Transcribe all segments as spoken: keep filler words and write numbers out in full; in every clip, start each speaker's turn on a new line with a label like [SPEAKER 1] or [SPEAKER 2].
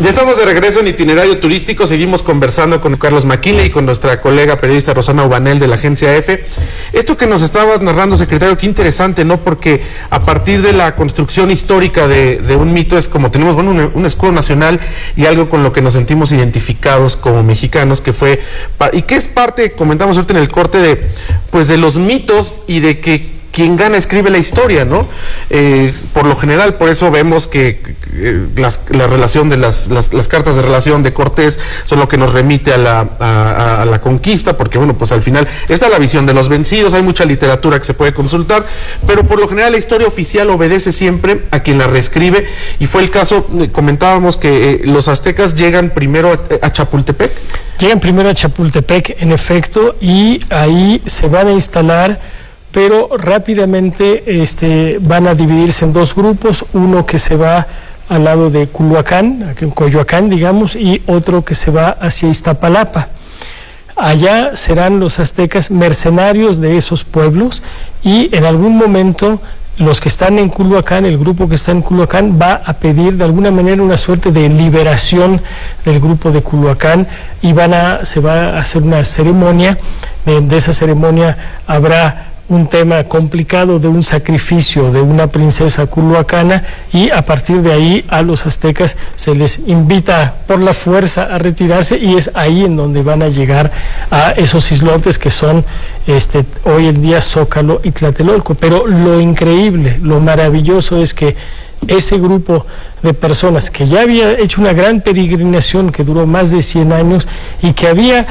[SPEAKER 1] Ya estamos de regreso en Itinerario Turístico, seguimos conversando con Carlos McKinley y con nuestra colega periodista Rosana Ubanel de la agencia EFE. Esto que nos estabas narrando, secretario, qué interesante, ¿no? Porque a partir de la construcción histórica de, de un mito es como tenemos, bueno, un, un escudo nacional y algo con lo que nos sentimos identificados como mexicanos, que fue, y que es parte, comentamos ahorita en el corte, de, pues de los mitos y de que quien gana escribe la historia, ¿no? Eh, por lo general, por eso vemos que eh, las, la relación de las, las, las cartas de relación de Cortés son lo que nos remite a la, a, a la conquista, porque bueno, pues al final está la visión de los vencidos, hay mucha literatura que se puede consultar, pero por lo general la historia oficial obedece siempre a quien la reescribe, y fue el caso, eh, comentábamos que eh, los aztecas llegan primero a, a Chapultepec.
[SPEAKER 2] Llegan primero a Chapultepec, en efecto, y ahí se van a instalar, pero rápidamente este, van a dividirse en dos grupos, uno que se va al lado de Culhuacán, aquí en Coyoacán, digamos, y otro que se va hacia Iztapalapa. Allá serán los aztecas mercenarios de esos pueblos, y en algún momento los que están en Culhuacán, el grupo que está en Culhuacán, va a pedir de alguna manera una suerte de liberación del grupo de Culhuacán, y van a, se va a hacer una ceremonia. De, de esa ceremonia habrá un tema complicado de un sacrificio de una princesa culhuacana, y a partir de ahí a los aztecas se les invita por la fuerza a retirarse, y es ahí en donde van a llegar a esos islotes que son este, hoy en día Zócalo y Tlatelolco. Pero lo increíble, lo maravilloso es que ese grupo de personas que ya había hecho una gran peregrinación que duró más de cien años y que había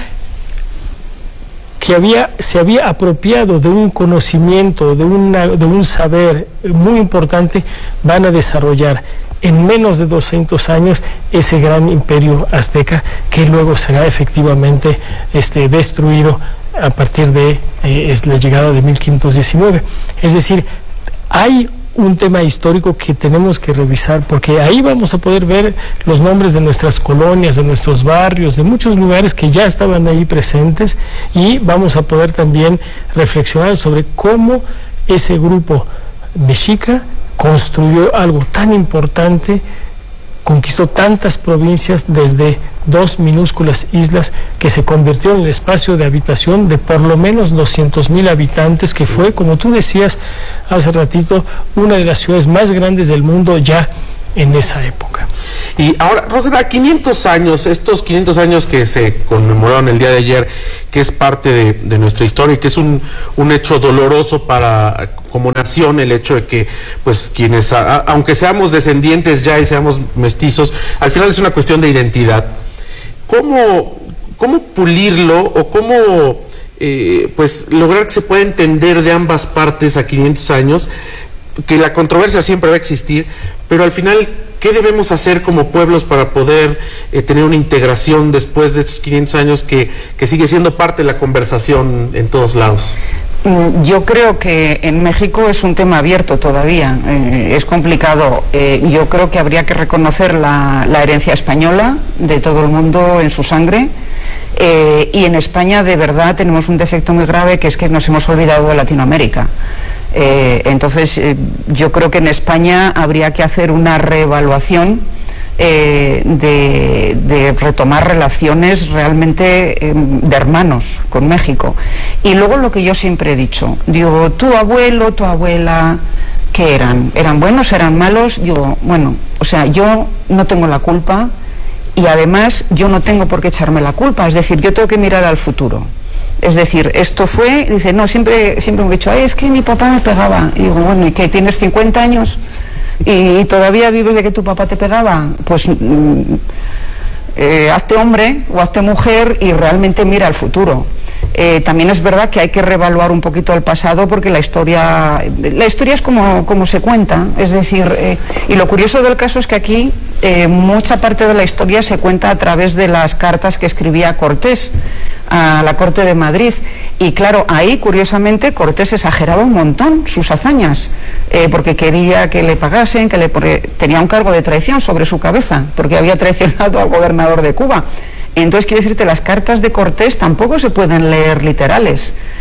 [SPEAKER 2] que había, se había apropiado de un conocimiento, de, una, de un saber muy importante, van a desarrollar en menos de doscientos años ese gran imperio azteca, que luego será efectivamente este, destruido a partir de eh, es la llegada de mil quinientos diecinueve. Es decir, hay un tema histórico que tenemos que revisar, porque ahí vamos a poder ver los nombres de nuestras colonias, de nuestros barrios, de muchos lugares que ya estaban ahí presentes, y vamos a poder también reflexionar sobre cómo ese grupo mexica construyó algo tan importante, conquistó tantas provincias desde dos minúsculas islas que se convirtió en el espacio de habitación de por lo menos doscientos mil habitantes, que fue, como tú decías hace ratito, una de las ciudades más grandes del mundo ya en esa época.
[SPEAKER 1] Y ahora, Rosana, quinientos años, estos quinientos años que se conmemoraron el día de ayer, que es parte de, de nuestra historia y que es un, un hecho doloroso para como nación, el hecho de que, pues, quienes, a, aunque seamos descendientes ya y seamos mestizos, al final es una cuestión de identidad. ¿Cómo, cómo pulirlo o cómo, eh, pues, lograr que se pueda entender de ambas partes a quinientos años? Que la controversia siempre va a existir, pero al final, ¿qué debemos hacer como pueblos para poder eh, tener una integración después de estos quinientos años que, que sigue siendo parte de la conversación en todos lados?
[SPEAKER 3] Yo creo que en México es un tema abierto todavía, eh, es complicado. Eh, yo creo que habría que reconocer la, la herencia española de todo el mundo en su sangre, eh, y en España de verdad tenemos un defecto muy grave, que es que nos hemos olvidado de Latinoamérica. Eh, entonces eh, yo creo que en España habría que hacer una reevaluación eh, de, de retomar relaciones realmente eh, de hermanos con México. Y luego lo que yo siempre he dicho, digo, tu abuelo, tu abuela, ¿qué eran? ¿Eran buenos, eran malos? Digo, bueno, o sea, yo no tengo la culpa, y además yo no tengo por qué echarme la culpa, es decir, yo tengo que mirar al futuro. Es decir, esto fue, dice, no, siempre, siempre me he dicho, ay, es que mi papá me pegaba. Y digo, bueno, ¿y qué? ¿Tienes cincuenta años? ¿Y todavía vives de que tu papá te pegaba? Pues mm, eh, hazte hombre o hazte mujer y realmente mira al futuro. Eh, también es verdad que hay que reevaluar un poquito el pasado, porque la historia, la historia es como, como se cuenta, es decir, eh, y lo curioso del caso es que aquí eh, mucha parte de la historia se cuenta a través de las cartas que escribía Cortés a la corte de Madrid, y claro, ahí curiosamente Cortés exageraba un montón sus hazañas, eh, porque quería que le pagasen, que le, tenía un cargo de traición sobre su cabeza, porque había traicionado al gobernador de Cuba. Entonces, quiero decirte, las cartas de Cortés tampoco se pueden leer literales,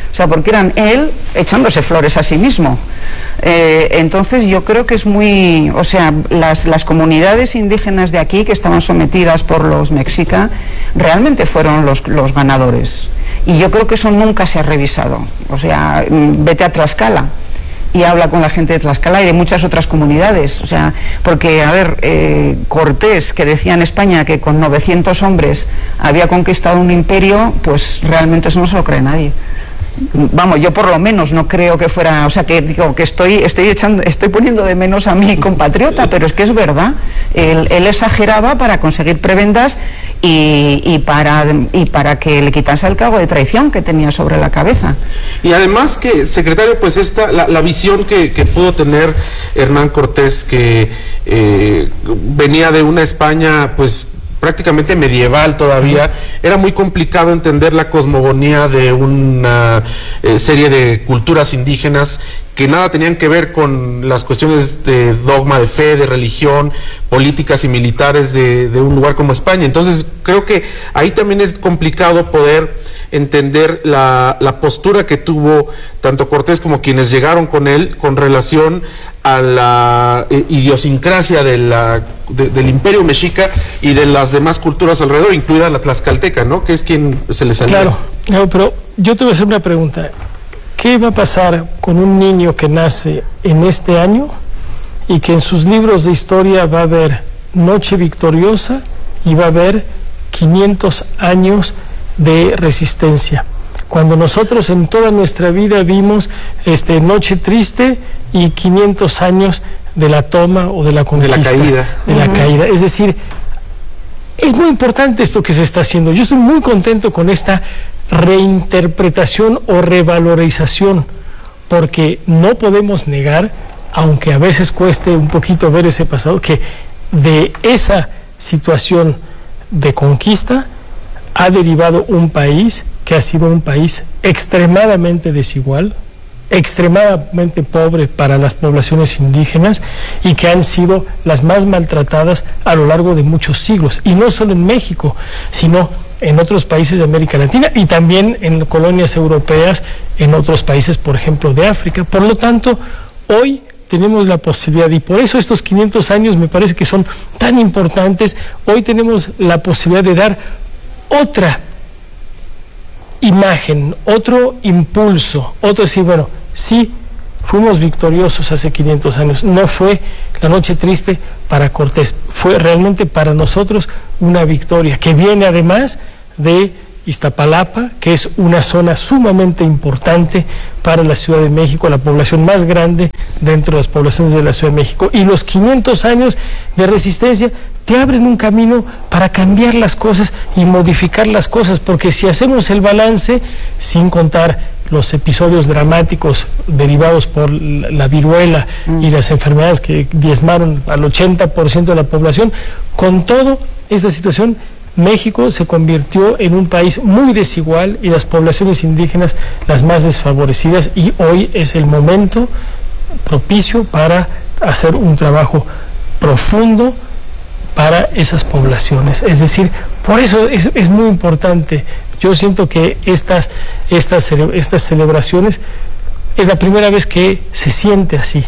[SPEAKER 3] O sea, porque eran él echándose flores a sí mismo. Eh, entonces yo creo que es muy, o sea, las, las comunidades indígenas de aquí que estaban sometidas por los mexica realmente fueron los, los ganadores. Y yo creo que eso nunca se ha revisado. O sea, vete a Tlaxcala y habla con la gente de Tlaxcala y de muchas otras comunidades, o sea, porque, a ver, eh, Cortés, que decía en España que con novecientos hombres había conquistado un imperio, pues realmente eso no se lo cree nadie. Vamos, yo por lo menos no creo que fuera, o sea, que digo que estoy estoy echando, estoy poniendo de menos a mi compatriota, pero es que es verdad, él, él exageraba para conseguir prebendas y, y para y para que le quitase el cargo de traición que tenía sobre la cabeza.
[SPEAKER 1] Y además que, secretario, pues esta la, la visión que, que pudo tener Hernán Cortés, que eh, venía de una España, pues prácticamente medieval todavía, era muy complicado entender la cosmogonía de una eh, serie de culturas indígenas que nada tenían que ver con las cuestiones de dogma, de fe, de religión, políticas y militares de, de un lugar como España. Entonces creo que ahí también es complicado poder entender la, la postura que tuvo tanto Cortés como quienes llegaron con él con relación a la eh, idiosincrasia de la, de, del imperio mexica y de las demás culturas alrededor, incluida la tlaxcalteca, ¿no? Que es quien se le salió.
[SPEAKER 2] Claro, no, pero yo te voy a hacer una pregunta. ¿Qué va a pasar con un niño que nace en este año y que en sus libros de historia va a haber Noche Victoriosa y va a haber quinientos años de resistencia? Cuando nosotros en toda nuestra vida vimos este, Noche Triste y quinientos años de la toma o de la conquista.
[SPEAKER 1] De la caída.
[SPEAKER 2] De la
[SPEAKER 1] uh-huh.
[SPEAKER 2] caída. Es decir, es muy importante esto que se está haciendo. Yo estoy muy contento con esta reinterpretación o revalorización, porque no podemos negar, aunque a veces cueste un poquito ver ese pasado, que de esa situación de conquista ha derivado un país que ha sido un país extremadamente desigual, extremadamente pobre para las poblaciones indígenas y que han sido las más maltratadas a lo largo de muchos siglos, y no solo en México, sino en otros países de América Latina y también en colonias europeas, en otros países, por ejemplo, de África. Por lo tanto, hoy tenemos la posibilidad, y por eso estos quinientos años me parece que son tan importantes. Hoy tenemos la posibilidad de dar otra imagen, otro impulso, otro decir, bueno, sí, fuimos victoriosos hace quinientos años, no fue la noche triste para Cortés, fue realmente para nosotros una victoria, que viene además de Iztapalapa, que es una zona sumamente importante para la Ciudad de México, la población más grande dentro de las poblaciones de la Ciudad de México, y los quinientos años de resistencia te abren un camino para cambiar las cosas y modificar las cosas, porque si hacemos el balance, sin contar los episodios dramáticos derivados por la viruela mm. y las enfermedades que diezmaron al ochenta por ciento de la población, con todo esta situación, México se convirtió en un país muy desigual y las poblaciones indígenas las más desfavorecidas, y hoy es el momento propicio para hacer un trabajo profundo para esas poblaciones. Es decir, por eso es, es muy importante. Yo siento que estas, estas, estas celebraciones es la primera vez que se siente así.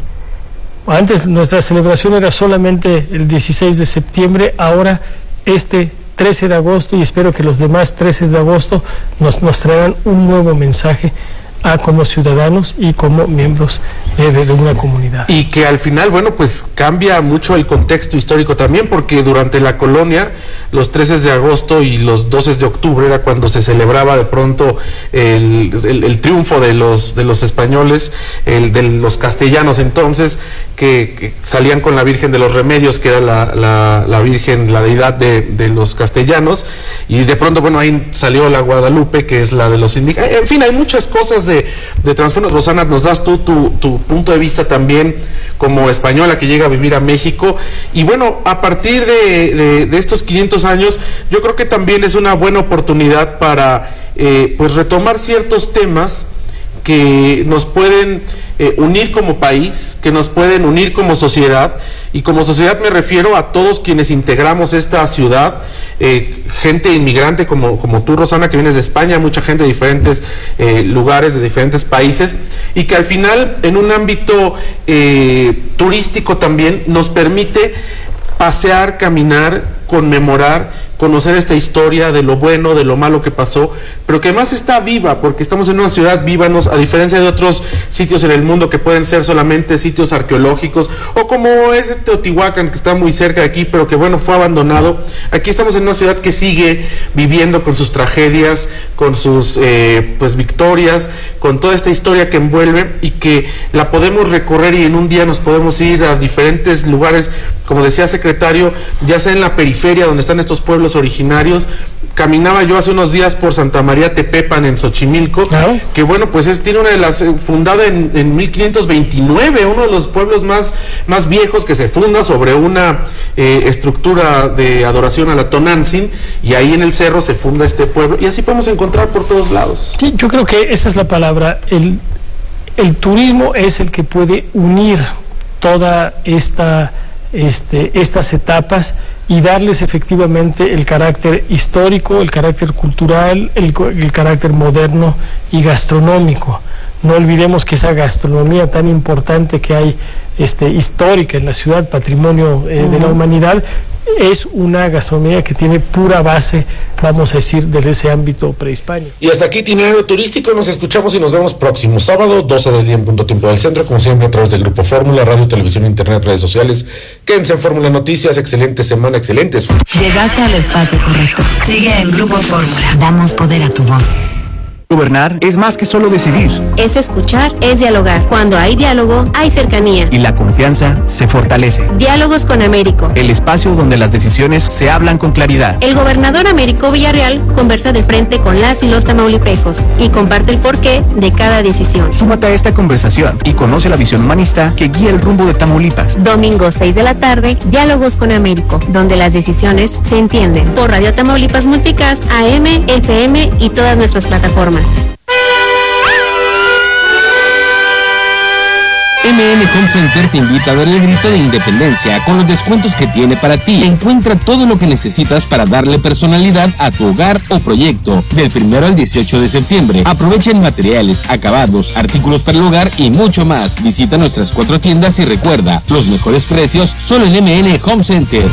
[SPEAKER 2] Antes nuestra celebración era solamente el dieciséis de septiembre, ahora este trece de agosto, y espero que los demás trece de agosto nos, nos traerán un nuevo mensaje a como ciudadanos y como miembros de, de, de una comunidad.
[SPEAKER 1] Y que al final, bueno, pues cambia mucho el contexto histórico también, porque durante la colonia, los trece de agosto y los doce de octubre era cuando se celebraba de pronto el, el, el triunfo de los, de los españoles, el de los castellanos entonces, que, que salían con la Virgen de los Remedios, que era la, la, la Virgen, la deidad de, de los castellanos, y de pronto, bueno, ahí salió la Guadalupe, que es la de los indígenas. En fin, hay muchas cosas de de, de trasfondo. Rosana, nos das tú tu, tu punto de vista también como española que llega a vivir a México, y bueno, a partir de, de, de estos quinientos años, yo creo que también es una buena oportunidad para eh, pues retomar ciertos temas que nos pueden eh, unir como país, que nos pueden unir como sociedad, y como sociedad me refiero a todos quienes integramos esta ciudad, eh, gente inmigrante como, como tú, Rosana, que vienes de España, mucha gente de diferentes eh, lugares, de diferentes países, y que al final en un ámbito eh, turístico también nos permite pasear, caminar, conmemorar, conocer esta historia de lo bueno, de lo malo que pasó, pero que además está viva, porque estamos en una ciudad viva, nos, a diferencia de otros sitios en el mundo que pueden ser solamente sitios arqueológicos, o como ese Teotihuacán que está muy cerca de aquí, pero que bueno, fue abandonado. Aquí estamos en una ciudad que sigue viviendo con sus tragedias, con sus eh, pues victorias, con toda esta historia que envuelve y que la podemos recorrer y en un día nos podemos ir a diferentes lugares, como decía secretario, ya sea en la periferia donde están estos pueblos originarios. Caminaba yo hace unos días por Santa María Tepepan en Xochimilco, claro, que bueno, pues es, tiene una de las, eh, fundada en, en mil quinientos veintinueve, uno de los pueblos más, más viejos, que se funda sobre una eh, estructura de adoración a la Tonantzin, y ahí en el cerro se funda este pueblo, y así podemos encontrar por todos lados.
[SPEAKER 2] Sí, yo creo que esa es la palabra. El, el turismo es el que puede unir toda esta Este, estas etapas y darles efectivamente el carácter histórico, el carácter cultural, el, el carácter moderno y gastronómico. No olvidemos que esa gastronomía tan importante que hay este, histórica en la ciudad, patrimonio eh, uh-huh. de la humanidad, es una gastronomía que tiene pura base, vamos a decir, de ese ámbito prehispánico.
[SPEAKER 4] Y hasta aquí Itinerario Turístico, nos escuchamos y nos vemos próximo sábado, doce del día en punto tiempo del centro, como siempre a través del Grupo Fórmula, radio, televisión, internet, redes sociales. Quédense en Fórmula Noticias, excelente semana, excelentes.
[SPEAKER 5] Llegaste al espacio correcto. Sigue en Grupo Fórmula, damos poder a tu voz.
[SPEAKER 6] Gobernar es más que solo decidir.
[SPEAKER 7] Es escuchar, es dialogar. Cuando hay diálogo, hay cercanía.
[SPEAKER 6] Y la confianza se fortalece.
[SPEAKER 7] Diálogos con Américo.
[SPEAKER 6] El espacio donde las decisiones se hablan con claridad.
[SPEAKER 7] El gobernador Américo Villarreal conversa de frente con las y los tamaulipecos y comparte el porqué de cada decisión.
[SPEAKER 6] Súmate a esta conversación y conoce la visión humanista que guía el rumbo de Tamaulipas.
[SPEAKER 7] Domingo seis de la tarde, Diálogos con Américo, donde las decisiones se entienden. Por Radio Tamaulipas Multicast, A M, F M y todas nuestras plataformas.
[SPEAKER 8] M N Home Center te invita a dar el grito de independencia con los descuentos que tiene para ti. Encuentra todo lo que necesitas para darle personalidad a tu hogar o proyecto. Del primero al dieciocho de septiembre. Aprovecha en materiales, acabados, artículos para el hogar y mucho más. Visita nuestras cuatro tiendas y recuerda, los mejores precios solo en M N Home Center.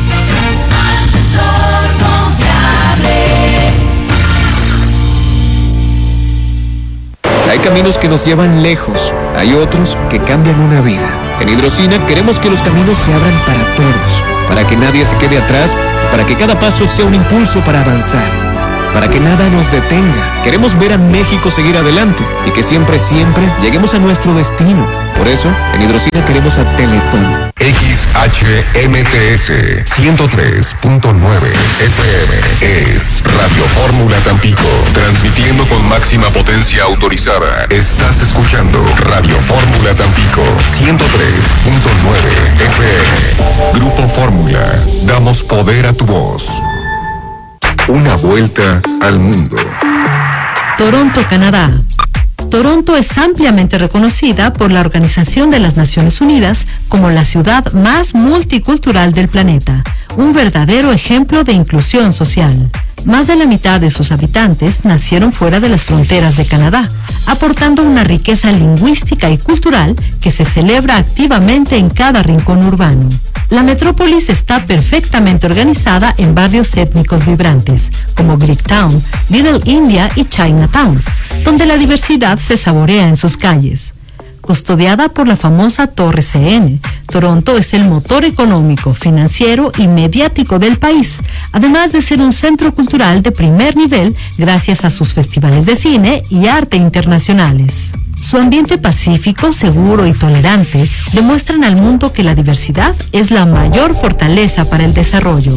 [SPEAKER 9] Hay caminos que nos llevan lejos, hay otros que cambian una vida. En Hidrocina queremos que los caminos se abran para todos, para que nadie se quede atrás, para que cada paso sea un impulso para avanzar, para que nada nos detenga. Queremos ver a México seguir adelante y que siempre, siempre lleguemos a nuestro destino. Por eso, en Hidrocina queremos a Teletón.
[SPEAKER 10] X H M T S ciento tres punto nueve F M es Radio Fórmula Tampico, transmitiendo con máxima potencia autorizada. Estás escuchando Radio Fórmula Tampico ciento tres punto nueve F M. Grupo Fórmula, damos poder a tu voz. Una vuelta al mundo.
[SPEAKER 5] Toronto, Canadá. Toronto es ampliamente reconocida por la Organización de las Naciones Unidas como la ciudad más multicultural del planeta, un verdadero ejemplo de inclusión social. Más de la mitad de sus habitantes nacieron fuera de las fronteras de Canadá, aportando una riqueza lingüística y cultural que se celebra activamente en cada rincón urbano. La metrópolis está perfectamente organizada en barrios étnicos vibrantes, como Greektown, Little India y Chinatown, donde la diversidad se saborea en sus calles. Custodiada por la famosa Torre C N, Toronto es el motor económico, financiero y mediático del país, además de ser un centro cultural de primer nivel gracias a sus festivales de cine y arte internacionales. Su ambiente pacífico, seguro y tolerante demuestran al mundo que la diversidad es la mayor fortaleza para el desarrollo.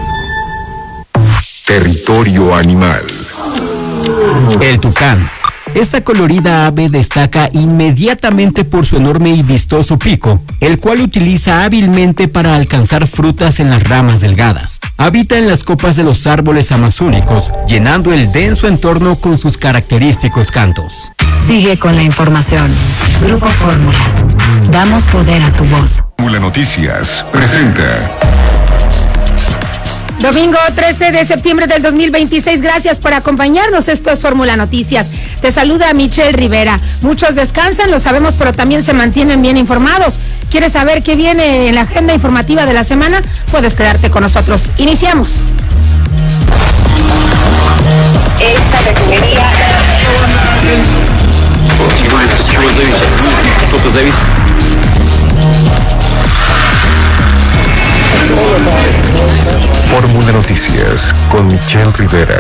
[SPEAKER 10] Territorio animal.
[SPEAKER 8] El tucán,
[SPEAKER 11] Esta colorida ave destaca inmediatamente por su enorme y vistoso pico, el cual utiliza hábilmente para alcanzar frutas en las ramas delgadas. Habita en las copas de los árboles amazónicos, llenando el denso entorno con sus característicos cantos.
[SPEAKER 12] Sigue con la información. Grupo Fórmula. Damos poder a tu voz.
[SPEAKER 10] Fórmula Noticias presenta.
[SPEAKER 13] Domingo trece de septiembre del dos mil veintiséis, gracias por acompañarnos, esto es Fórmula Noticias. Te saluda Michelle Rivera. Muchos descansan, lo sabemos, pero también se mantienen bien informados. ¿Quieres saber qué viene en la agenda informativa de la semana? Puedes quedarte con nosotros. Iniciamos.
[SPEAKER 14] Esta refinería...
[SPEAKER 10] Fórmula Noticias con Michelle Rivera.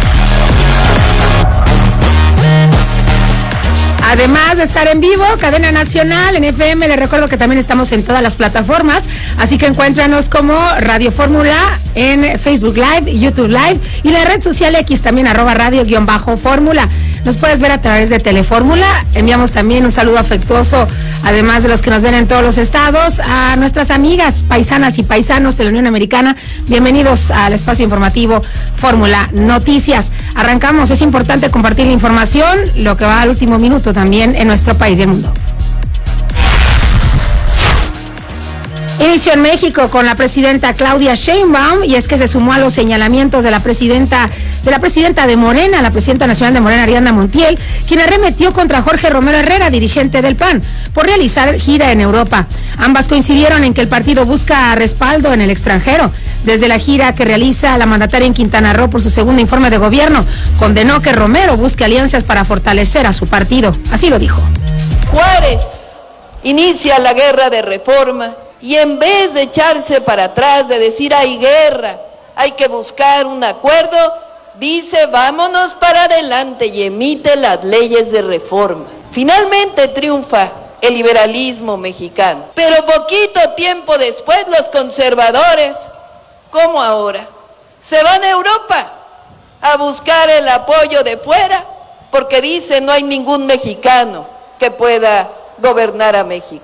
[SPEAKER 13] Además de estar en vivo, cadena nacional en F M, les recuerdo que también estamos en todas las plataformas, así que encuéntranos como Radio Fórmula en Facebook Live, YouTube Live y la red social X también, arroba radio guión bajo fórmula. Nos puedes ver a través de Telefórmula. Enviamos también un saludo afectuoso, además de los que nos ven en todos los estados, a nuestras amigas paisanas y paisanos de la Unión Americana. Bienvenidos al espacio informativo Fórmula Noticias. Arrancamos, es importante compartir la información, lo que va al último minuto también en nuestro país y el mundo. Inició en México con la presidenta Claudia Sheinbaum, y es que se sumó a los señalamientos de la presidenta de la presidenta de Morena, la presidenta nacional de Morena, Ariadna Montiel, quien arremetió contra Jorge Romero Herrera, dirigente del P A N, por realizar gira en Europa. Ambas coincidieron en que el partido busca respaldo en el extranjero. Desde la gira que realiza la mandataria en Quintana Roo por su segundo informe de gobierno, condenó que Romero busque alianzas para fortalecer a su partido. Así lo dijo.
[SPEAKER 15] Juárez inicia la guerra de reforma y en vez de echarse para atrás, de decir hay guerra, hay que buscar un acuerdo, dice vámonos para adelante y emite las leyes de reforma. Finalmente triunfa el liberalismo mexicano, pero poquito tiempo después los conservadores, como ahora, se van a Europa a buscar el apoyo de fuera porque dicen no hay ningún mexicano que pueda gobernar a México.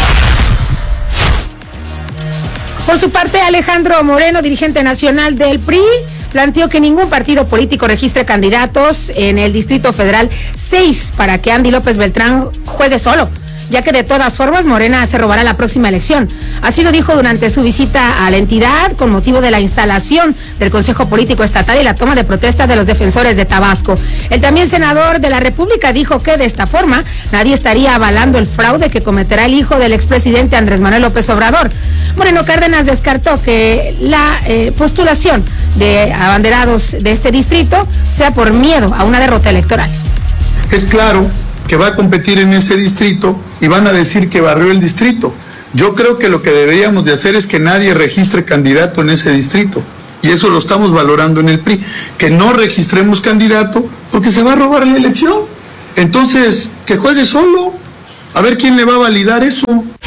[SPEAKER 13] Por su parte, Alejandro Moreno, dirigente nacional del P R I, planteó que ningún partido político registre candidatos en el Distrito Federal seis para que Andy López Beltrán juegue solo, ya que de todas formas Morena se robará la próxima elección. Así lo dijo durante su visita a la entidad con motivo de la instalación del Consejo Político Estatal y la toma de protesta de los defensores de Tabasco. El también senador de la República dijo que de esta forma nadie estaría avalando el fraude que cometerá el hijo del expresidente Andrés Manuel López Obrador. Moreno Cárdenas descartó que la eh, postulación de abanderados de este distrito sea por miedo a una derrota electoral.
[SPEAKER 16] Es claro que va a competir en ese distrito y van a decir que barrió el distrito. Yo creo que lo que deberíamos de hacer es que nadie registre candidato en ese distrito, y eso lo estamos valorando en el P R I, que no registremos candidato porque se va a robar la elección. Entonces, que juegue solo, a ver quién le va a validar eso.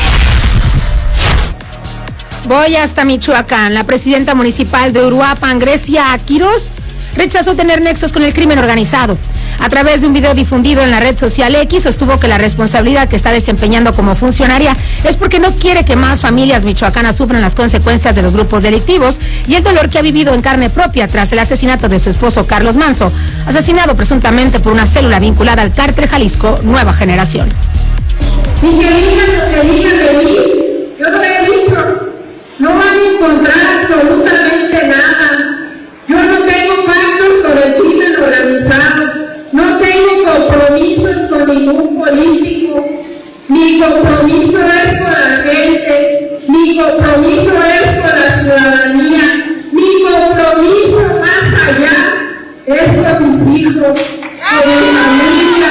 [SPEAKER 13] Voy hasta Michoacán. La presidenta municipal de Uruapan, Grecia Quirós, rechazó tener nexos con el crimen organizado. A través de un video difundido en la red social X, sostuvo que la responsabilidad que está desempeñando como funcionaria es porque no quiere que más familias michoacanas sufran las consecuencias de los grupos delictivos y el dolor que ha vivido en carne propia tras el asesinato de su esposo Carlos Manso, asesinado presuntamente por una célula vinculada al cártel Jalisco Nueva Generación.
[SPEAKER 17] Y que digan lo que digan de mí, yo lo he dicho, no van a encontrar absolutamente nada. Yo no tengo pactos con el crimen organizado, no tengo compromisos con ningún político, mi compromiso es con la gente, mi compromiso es con la ciudadanía, mi compromiso más allá es con mis hijos, con mi familia.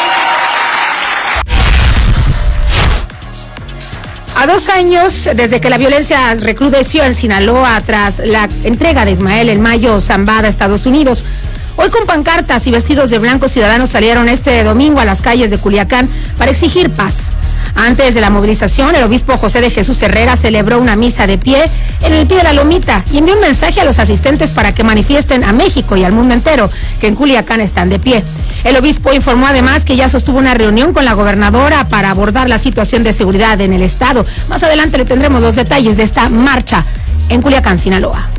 [SPEAKER 13] A dos años desde que la violencia recrudeció en Sinaloa tras la entrega de Ismael El Mayo Zambada a Estados Unidos, hoy con pancartas y vestidos de blanco ciudadanos salieron este domingo a las calles de Culiacán para exigir paz. Antes de la movilización, el obispo José de Jesús Herrera celebró una misa de pie en el pie de la Lomita y envió un mensaje a los asistentes para que manifiesten a México y al mundo entero que en Culiacán están de pie. El obispo informó además que ya sostuvo una reunión con la gobernadora para abordar la situación de seguridad en el estado. Más adelante le tendremos los detalles de esta marcha en Culiacán, Sinaloa.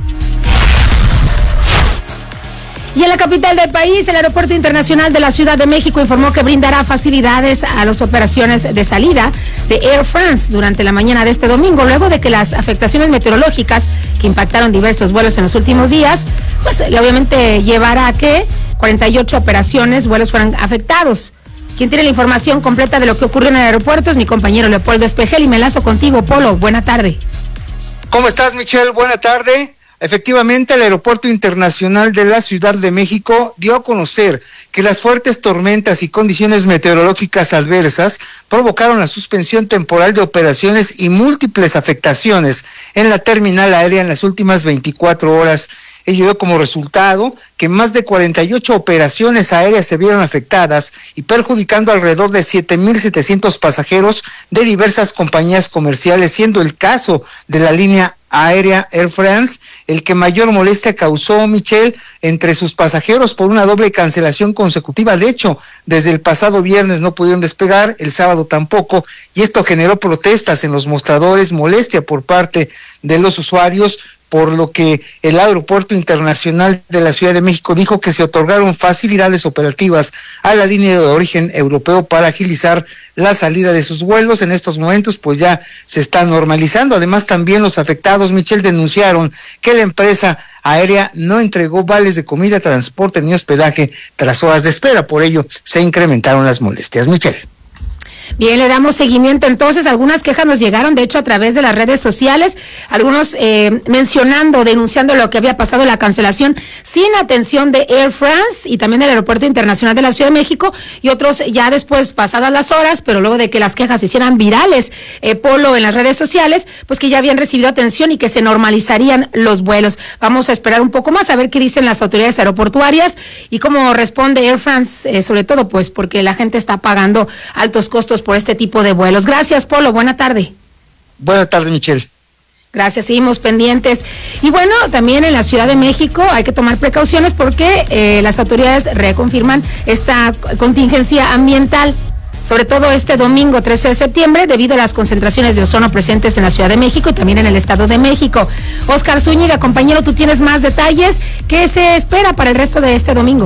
[SPEAKER 13] Y en la capital del país, el Aeropuerto Internacional de la Ciudad de México informó que brindará facilidades a las operaciones de salida de Air France durante la mañana de este domingo, luego de que las afectaciones meteorológicas que impactaron diversos vuelos en los últimos días, pues obviamente llevará a que cuarenta y ocho operaciones, vuelos fueran afectados. Quien tiene la información completa de lo que ocurrió en el aeropuerto es mi compañero Leopoldo Espejel y me enlazo contigo, Polo. Buena tarde.
[SPEAKER 18] ¿Cómo estás, Michelle? Buena tarde. Efectivamente, el Aeropuerto Internacional de la Ciudad de México dio a conocer que las fuertes tormentas y condiciones meteorológicas adversas provocaron la suspensión temporal de operaciones y múltiples afectaciones en la terminal aérea en las últimas veinticuatro horas. Ello dio como resultado que más de cuarenta y ocho operaciones aéreas se vieron afectadas y perjudicando alrededor de siete mil setecientos pasajeros de diversas compañías comerciales, siendo el caso de la línea aérea Air France el que mayor molestia causó, Michelle, entre sus pasajeros por una doble cancelación consecutiva. De hecho, desde el pasado viernes no pudieron despegar, el sábado tampoco, y esto generó protestas en los mostradores, molestia por parte de los usuarios, por lo que el Aeropuerto Internacional de la Ciudad de México dijo que se otorgaron facilidades operativas a la línea de origen europeo para agilizar la salida de sus vuelos. En estos momentos pues ya se está normalizando. Además, también los afectados, Michelle, denunciaron que la empresa aérea no entregó vales de comida, transporte ni hospedaje tras horas de espera. Por ello se incrementaron las molestias. Michelle.
[SPEAKER 13] Bien, le damos seguimiento. Entonces, algunas quejas nos llegaron, de hecho, a través de las redes sociales, algunos eh, mencionando, denunciando lo que había pasado, la cancelación sin atención de Air France y también del Aeropuerto Internacional de la Ciudad de México, y otros ya después, pasadas las horas, pero luego de que las quejas se hicieran virales, eh, Polo, en las redes sociales, pues que ya habían recibido atención y que se normalizarían los vuelos. Vamos a esperar un poco más a ver qué dicen las autoridades aeroportuarias y cómo responde Air France, eh, sobre todo pues porque la gente está pagando altos costos por este tipo de vuelos. Gracias, Polo. Buena tarde.
[SPEAKER 18] Buena tarde, Michelle.
[SPEAKER 13] Gracias, seguimos pendientes. Y bueno, también en la Ciudad de México hay que tomar precauciones porque eh, las autoridades reconfirman esta contingencia ambiental, sobre todo este domingo trece de septiembre, debido a las concentraciones de ozono presentes en la Ciudad de México y también en el Estado de México. Oscar Zúñiga, compañero, tú tienes más detalles. ¿Qué se espera para el resto de este domingo?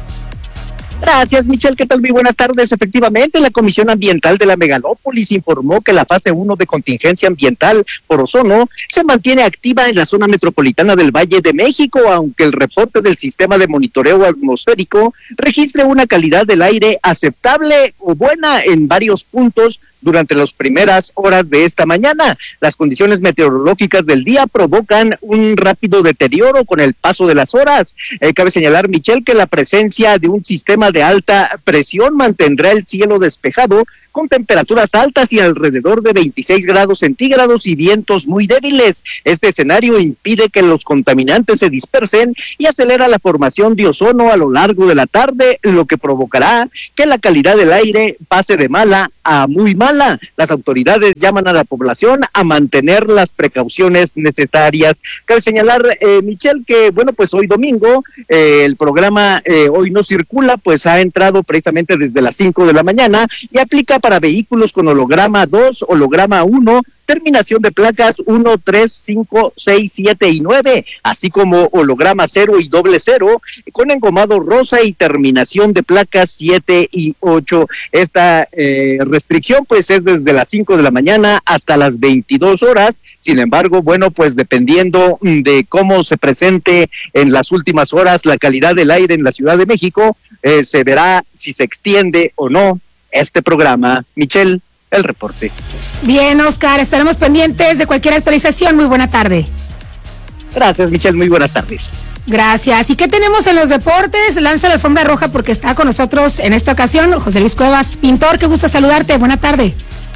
[SPEAKER 19] Gracias, Michelle. ¿Qué tal? Muy buenas tardes. Efectivamente, la Comisión Ambiental de la Megalópolis informó que la fase uno de contingencia ambiental por ozono se mantiene activa en la zona metropolitana del Valle de México, aunque el reporte del sistema de monitoreo atmosférico registre una calidad del aire aceptable o buena en varios puntos durante las primeras horas de esta mañana. Las condiciones meteorológicas del día provocan un rápido deterioro con el paso de las horas. Eh, cabe señalar, Michelle, que la presencia de un sistema de alta presión mantendrá el cielo despejado con temperaturas altas y alrededor de veintiséis grados centígrados y vientos muy débiles. Este escenario impide que los contaminantes se dispersen y acelera la formación de ozono a lo largo de la tarde, lo que provocará que la calidad del aire pase de mala a muy mala. Las autoridades llaman a la población a mantener las precauciones necesarias. Cabe señalar, eh, Michelle, que bueno, pues hoy domingo, eh, el programa eh, Hoy No Circula, pues ha entrado precisamente desde las cinco de la mañana y aplica para vehículos con holograma dos, holograma uno, terminación de placas uno, tres, cinco, seis, siete y nueve, así como holograma cero y doble cero, con engomado rosa y terminación de placas siete y ocho. Esta eh, restricción pues es desde las cinco de la mañana hasta las veintidós horas. Sin embargo, bueno, pues dependiendo de cómo se presente en las últimas horas la calidad del aire en la Ciudad de México, eh, se verá si se extiende o no este programa. Michelle, el reporte.
[SPEAKER 13] Bien, Oscar, estaremos pendientes de cualquier actualización. Muy buena tarde.
[SPEAKER 19] Gracias, Michelle, muy buenas tardes.
[SPEAKER 13] Gracias. ¿Y qué tenemos en los deportes? Lanza la alfombra roja porque está con nosotros en esta ocasión José Luis Cuevas, pintor. Qué gusto saludarte. Buena tarde.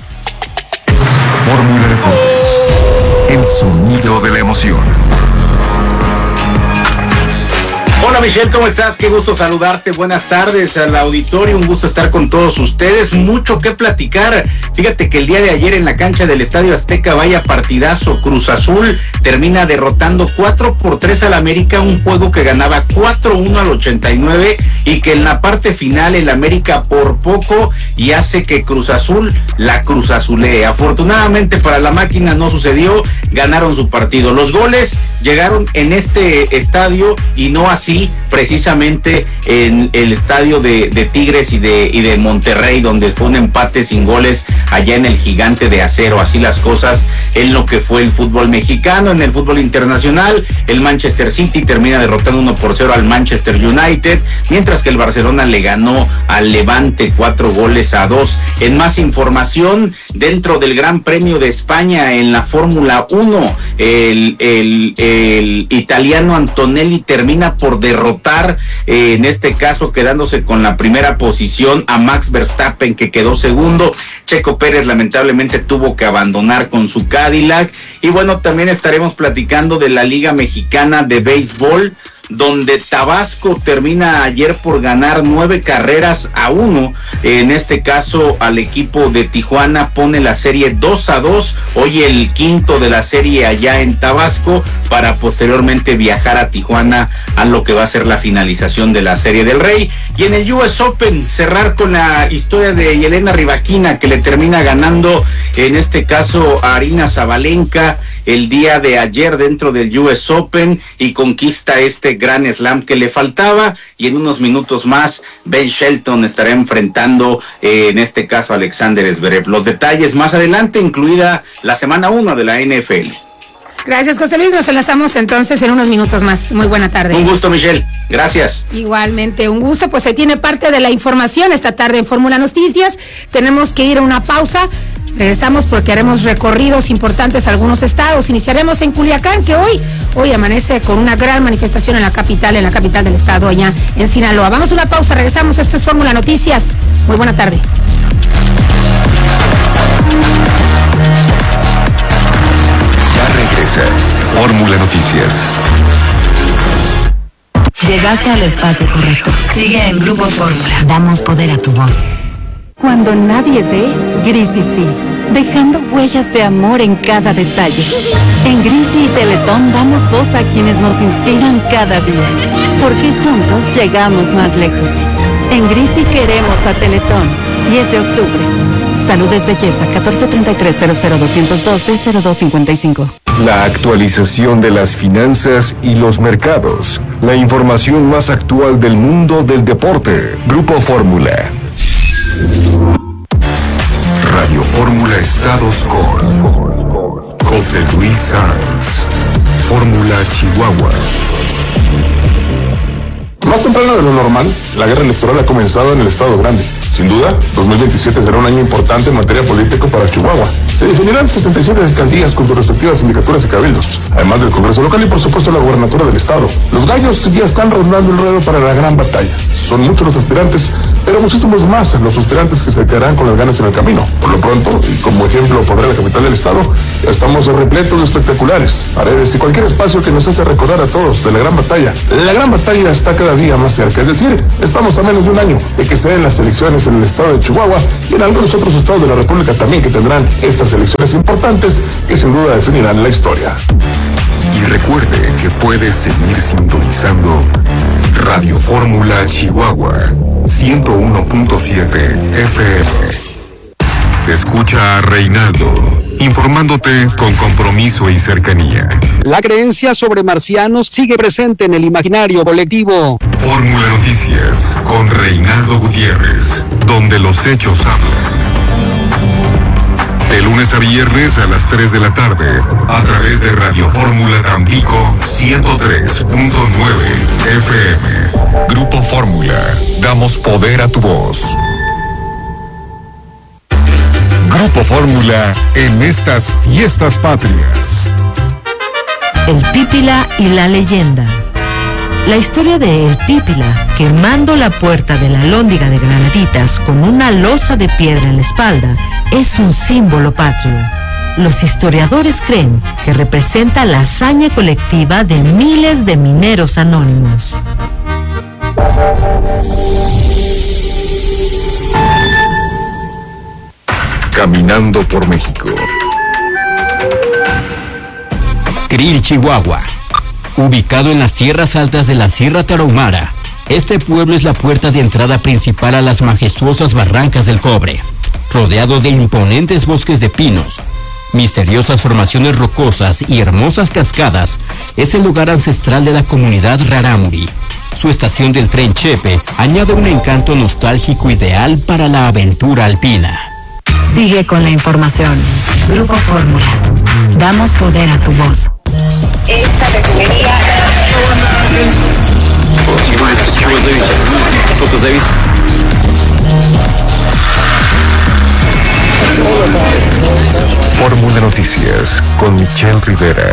[SPEAKER 10] Fórmula Deportes. El sonido de la emoción.
[SPEAKER 20] Hola Michelle, ¿cómo estás? Qué gusto saludarte, buenas tardes al auditorio, un gusto estar con todos ustedes, mucho que platicar. Fíjate que el día de ayer en la cancha del Estadio Azteca, vaya partidazo, Cruz Azul termina derrotando cuatro por tres al América, un juego que ganaba cuatro uno al ochenta y nueve y que en la parte final el América por poco y hace que Cruz Azul la Cruz Azulee. Afortunadamente para la máquina no sucedió, ganaron su partido. Los goles llegaron en este estadio y no así precisamente en el estadio de, de Tigres y de, y de Monterrey, donde fue un empate sin goles allá en el Gigante de Acero. Así las cosas en lo que fue el fútbol mexicano. En el fútbol internacional, el Manchester City termina derrotando uno por cero al Manchester United, mientras que el Barcelona le ganó al Levante cuatro goles a dos. En más información, dentro del Gran Premio de España en la Fórmula uno, el, el, el italiano Antonelli termina por derrotar, eh, en este caso quedándose con la primera posición, a Max Verstappen, que quedó segundo. Checo Pérez lamentablemente tuvo que abandonar con su Cadillac. Y bueno, también estaremos platicando de la Liga Mexicana de Béisbol, donde Tabasco termina ayer por ganar nueve carreras a uno. En este caso al equipo de Tijuana, pone la serie dos a dos, hoy el quinto de la serie allá en Tabasco, para posteriormente viajar a Tijuana a lo que va a ser la finalización de la Serie del Rey. Y en el U S Open, cerrar con la historia de Yelena Rybakina, que le termina ganando en este caso a Aryna Sabalenka el día de ayer dentro del U S Open, y conquista este gran slam que le faltaba. Y en unos minutos más Ben Shelton estará enfrentando eh, en este caso a Alexander Zverev. Los detalles más adelante, incluida la semana uno de la N F L.
[SPEAKER 13] Gracias, José Luis, nos enlazamos entonces en unos minutos más. Muy buena tarde.
[SPEAKER 20] Un gusto, Michelle, gracias.
[SPEAKER 13] Igualmente, un gusto, pues se tiene parte de la información esta tarde en Fórmula Noticias. Tenemos que ir a una pausa. Regresamos porque haremos recorridos importantes a algunos estados. Iniciaremos en Culiacán, que hoy, hoy amanece con una gran manifestación en la capital, en la capital del estado, allá en Sinaloa. Vamos a una pausa, regresamos. Esto es Fórmula Noticias. Muy buena tarde.
[SPEAKER 10] Ya regresa Fórmula Noticias.
[SPEAKER 12] Llegaste al espacio correcto. Sigue en Grupo Fórmula. Damos poder a tu voz.
[SPEAKER 21] Cuando nadie ve, Grisi sí, dejando huellas de amor en cada detalle. En Grisi y Teletón damos voz a quienes nos inspiran cada día, porque juntos llegamos más lejos. En Grisi queremos a Teletón. diez de octubre. Salud es belleza. catorce treinta y tres cero cero doscientos dos de cero dos cincuenta y cinco.
[SPEAKER 10] La actualización de las finanzas y los mercados. La información más actual del mundo del deporte. Grupo Fórmula. Radio Fórmula Estados con José Luis Sanz. Fórmula Chihuahua.
[SPEAKER 22] Más temprano de lo normal, la guerra electoral ha comenzado en el Estado Grande. Sin duda, dos mil veintisiete será un año importante en materia política para Chihuahua. Se definirán sesenta y siete alcaldías con sus respectivas sindicaturas y cabildos, además del Congreso local y por supuesto la gubernatura del Estado. Los gallos ya están rondando el ruedo para la gran batalla. Son muchos los aspirantes, pero muchísimos más los aspirantes que se quedarán con las ganas en el camino. Por lo pronto, y como ejemplo pondré la capital del Estado, estamos repletos de espectaculares, paredes y cualquier espacio que nos hace recordar a todos de la gran batalla. La gran batalla está cada día más cerca, es decir, estamos a menos de un año de que se den las elecciones en el estado de Chihuahua y en algunos otros estados de la República también, que tendrán estas elecciones importantes que sin duda definirán la historia.
[SPEAKER 10] Y recuerde que puede seguir sintonizando Radio Fórmula Chihuahua ciento uno punto siete F M. Escucha a Reinaldo, informándote con compromiso y cercanía.
[SPEAKER 11] La creencia sobre marcianos sigue presente en el imaginario colectivo.
[SPEAKER 10] Fórmula Noticias con Reinaldo Gutiérrez, donde los hechos hablan. De lunes a viernes a las tres de la tarde, a través de Radio Fórmula Tampico ciento tres punto nueve F M. Grupo Fórmula, damos poder a tu voz. Grupo Fórmula en estas fiestas patrias.
[SPEAKER 5] El Pípila y la leyenda. La historia de El Pípila, quemando la puerta de la Alhóndiga de Granaditas con una losa de piedra en la espalda, es un símbolo patrio. Los historiadores creen que representa la hazaña colectiva de miles de mineros anónimos.
[SPEAKER 10] Caminando por México.
[SPEAKER 11] Krill, Chihuahua. Ubicado en las tierras altas de la Sierra Tarahumara, este pueblo es la puerta de entrada principal a las majestuosas barrancas del Cobre. Rodeado de imponentes bosques de pinos, misteriosas formaciones rocosas y hermosas cascadas, es el lugar ancestral de la comunidad Rarámuri. Su estación del tren Chepe añade un encanto nostálgico ideal para la aventura alpina.
[SPEAKER 12] Sigue con la información. Grupo Fórmula. Damos poder a tu voz.
[SPEAKER 14] Esta refinería...
[SPEAKER 10] Fórmula Noticias con Michelle Rivera.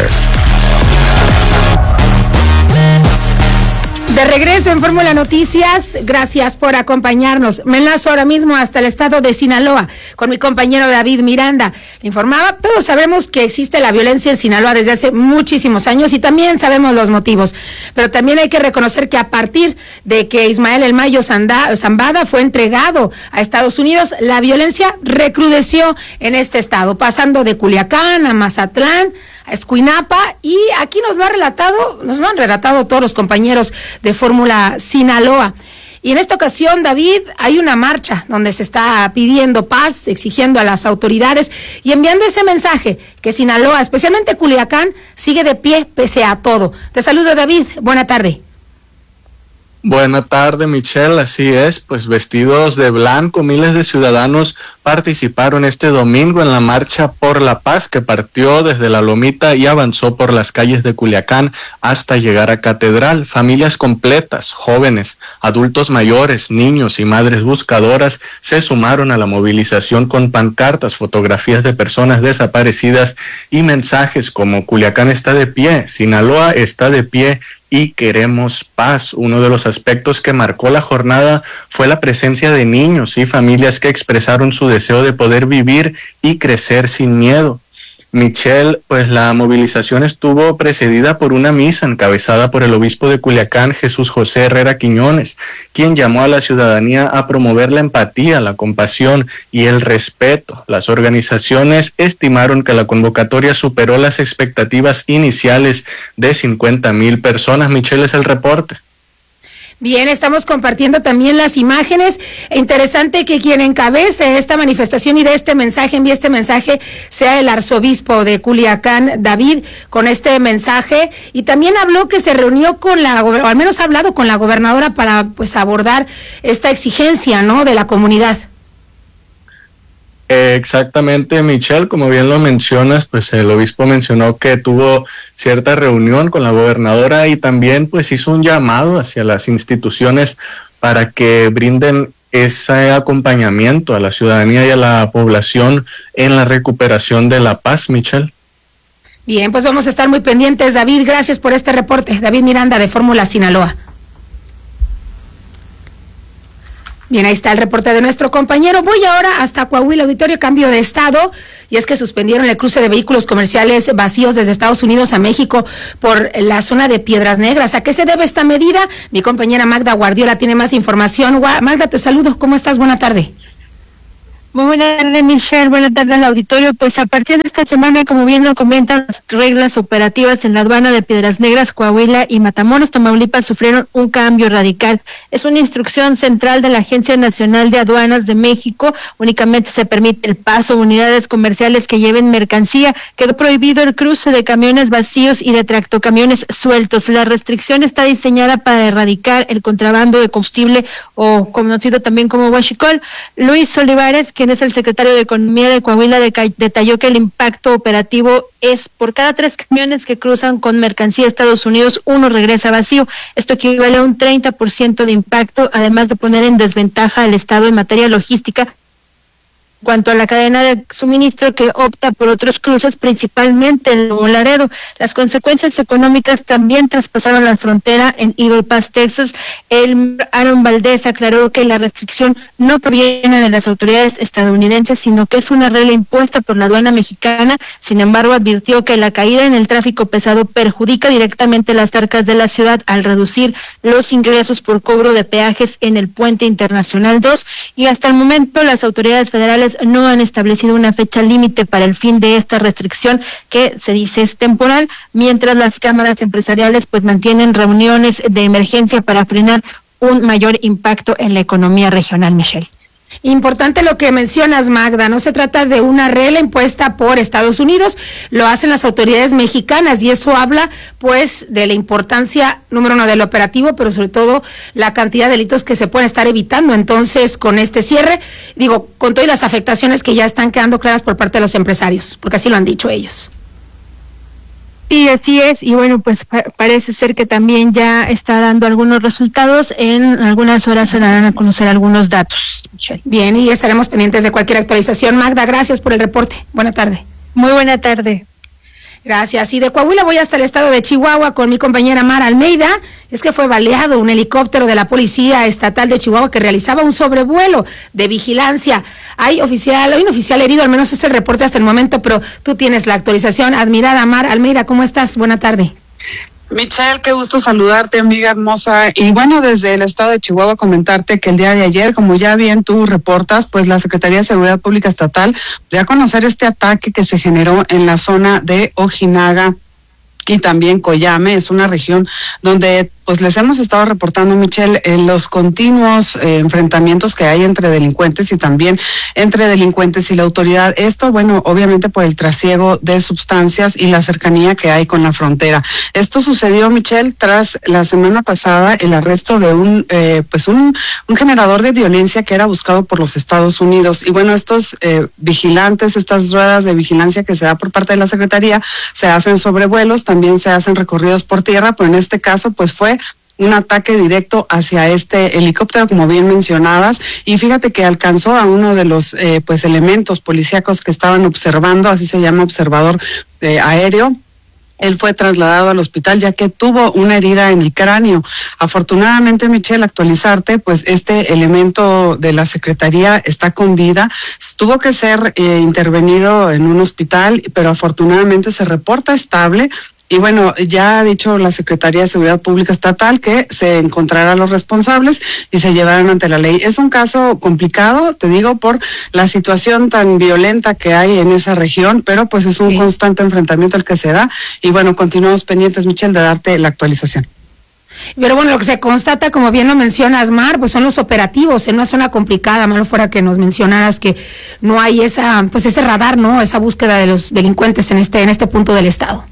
[SPEAKER 13] De regreso en Fórmula Noticias, gracias por acompañarnos. Me enlazo ahora mismo hasta el estado de Sinaloa con mi compañero David Miranda. Le informaba, todos sabemos que existe la violencia en Sinaloa desde hace muchísimos años y también sabemos los motivos, pero también hay que reconocer que a partir de que Ismael El Mayo Zambada fue entregado a Estados Unidos, la violencia recrudeció en este estado, pasando de Culiacán a Mazatlán, a Escuinapa, y aquí nos lo ha relatado, nos lo han relatado todos los compañeros de Fórmula Sinaloa. Y en esta ocasión, David, hay una marcha donde se está pidiendo paz, exigiendo a las autoridades y enviando ese mensaje que Sinaloa, especialmente Culiacán, sigue de pie pese a todo. Te saludo, David. Buena tarde.
[SPEAKER 1] Buena tarde, Michelle, así es, pues vestidos de blanco, miles de ciudadanos participaron este domingo en la Marcha por la Paz que partió desde La Lomita y avanzó por las calles de Culiacán hasta llegar a Catedral. Familias completas, jóvenes, adultos mayores, niños y madres buscadoras se sumaron a la movilización con pancartas, fotografías de personas desaparecidas y mensajes como Culiacán está de pie, Sinaloa está de pie y queremos paz. Uno de los aspectos que marcó la jornada fue la presencia de niños y familias que expresaron su deseo de poder vivir y crecer sin miedo. Michelle, pues la movilización estuvo precedida por una misa encabezada por el obispo de Culiacán, Jesús José Herrera Quiñones, quien llamó a la ciudadanía a promover la empatía, la compasión y el respeto. Las organizaciones estimaron que la convocatoria superó las expectativas iniciales de cincuenta mil personas. Michelle, es el reporte.
[SPEAKER 13] Bien, estamos compartiendo también las imágenes. Interesante que quien encabece esta manifestación y de este mensaje, envíe este mensaje, sea el arzobispo de Culiacán, David, con este mensaje. Y también habló que se reunió con la, o al menos ha hablado con la gobernadora para pues abordar esta exigencia, ¿no?, de la comunidad.
[SPEAKER 1] Exactamente, Michelle, como bien lo mencionas, pues el obispo mencionó que tuvo cierta reunión con la gobernadora y también pues hizo un llamado hacia las instituciones para que brinden ese acompañamiento a la ciudadanía y a la población en la recuperación de la paz, Michelle.
[SPEAKER 13] Bien, pues vamos a estar muy pendientes, David. Gracias por este reporte. David Miranda, de Fórmula Sinaloa. Bien, ahí está el reporte de nuestro compañero. Voy ahora hasta Coahuila, auditorio, cambio de estado, y es que suspendieron el cruce de vehículos comerciales vacíos desde Estados Unidos a México por la zona de Piedras Negras. ¿A qué se debe esta medida? Mi compañera Magda Guardiola tiene más información. Magda, te saludo. ¿Cómo estás? Buena tarde.
[SPEAKER 3] Muy buena tarde, Michelle. Buenas tardes al auditorio. Pues a partir de esta semana, como bien lo comentan, las reglas operativas en la aduana de Piedras Negras, Coahuila y Matamoros, Tamaulipas, sufrieron un cambio radical. Es una instrucción central de la Agencia Nacional de Aduanas de México. Únicamente se permite el paso de unidades comerciales que lleven mercancía. Quedó prohibido el cruce de camiones vacíos y de tractocamiones sueltos. La restricción está diseñada para erradicar el contrabando de combustible, o conocido también como huachicol. Luis Olivares, quien es el secretario de Economía de Coahuila, detalló que el impacto operativo es por cada tres camiones que cruzan con mercancía a Estados Unidos, uno regresa vacío. Esto equivale a un treinta por ciento de impacto, además de poner en desventaja al Estado en materia logística. cuanto a la cadena de suministro, que opta por otros cruces, principalmente en Nuevo Laredo. Las consecuencias económicas también traspasaron la frontera en Eagle Pass, Texas. El Aaron Valdés aclaró que la restricción no proviene de las autoridades estadounidenses, sino que es una regla impuesta por la aduana mexicana. Sin embargo, advirtió que la caída en el tráfico pesado perjudica directamente las arcas de la ciudad al reducir los ingresos por cobro de peajes en el Puente Internacional dos, y hasta el momento las autoridades federales no han establecido una fecha límite para el fin de esta restricción, que se dice es temporal, mientras las cámaras empresariales pues mantienen reuniones de emergencia para frenar un mayor impacto en la economía regional, Michelle.
[SPEAKER 13] Importante lo que mencionas, Magda, no se trata de una regla impuesta por Estados Unidos, lo hacen las autoridades mexicanas, y eso habla pues de la importancia, número uno, del operativo, pero sobre todo la cantidad de delitos que se pueden estar evitando. Entonces, con este cierre, digo, con todas las afectaciones que ya están quedando claras por parte de los empresarios, porque así lo han dicho ellos.
[SPEAKER 3] Sí, así es, y bueno, pues pa- parece ser que también ya está dando algunos resultados. En algunas horas se darán a conocer algunos datos.
[SPEAKER 13] Bien, y estaremos pendientes de cualquier actualización. Magda, gracias por el reporte. Buena tarde.
[SPEAKER 3] Muy buena tarde.
[SPEAKER 13] Gracias. Y de Coahuila voy hasta el estado de Chihuahua con mi compañera Mara Almeida. Es que fue baleado un helicóptero de la Policía Estatal de Chihuahua que realizaba un sobrevuelo de vigilancia. Hay oficial, hay un oficial herido, al menos es el reporte hasta el momento, pero tú tienes la actualización. Admirada Mara Almeida, ¿cómo estás? Buena tarde.
[SPEAKER 2] Michelle, qué gusto saludarte, amiga hermosa. Y bueno, desde el estado de Chihuahua comentarte que el día de ayer, como ya bien tú reportas, pues la Secretaría de Seguridad Pública Estatal dio a conocer este ataque que se generó en la zona de Ojinaga y también Coyame. Es una región donde pues les hemos estado reportando, Michelle, eh, los continuos eh, enfrentamientos que hay entre delincuentes y también entre delincuentes y la autoridad. Esto, bueno, obviamente por el trasiego de sustancias y la cercanía que hay con la frontera. Esto sucedió, Michelle, tras la semana pasada el arresto de un, eh, pues un, un generador de violencia que era buscado por los Estados Unidos. Y bueno, estos eh, vigilantes, estas ruedas de vigilancia que se da por parte de la Secretaría, se hacen sobrevuelos, también se hacen recorridos por tierra, pero en este caso, pues fue un ataque directo hacia este helicóptero, como bien mencionabas, y fíjate que alcanzó a uno de los eh, pues elementos policíacos que estaban observando, así se llama, observador eh, aéreo. Él fue trasladado al hospital ya que tuvo una herida en el cráneo. Afortunadamente, Michelle, actualizarte, pues este elemento de la Secretaría está con vida. Tuvo que ser eh, intervenido en un hospital, pero afortunadamente se reporta estable. Y bueno, ya ha dicho la Secretaría de Seguridad Pública Estatal que se encontrarán los responsables y se llevarán ante la ley. Es un caso complicado, te digo, por la situación tan violenta que hay en esa región, pero pues es un sí. constante enfrentamiento el que se da. Y bueno, continuamos pendientes, Michelle, de darte la actualización.
[SPEAKER 13] Pero bueno, lo que se constata, como bien lo mencionas, Mar, pues son los operativos en una zona complicada. Malo fuera que nos mencionaras que no hay esa, pues ese radar, ¿no? Esa búsqueda de los delincuentes en este, en este punto del estado.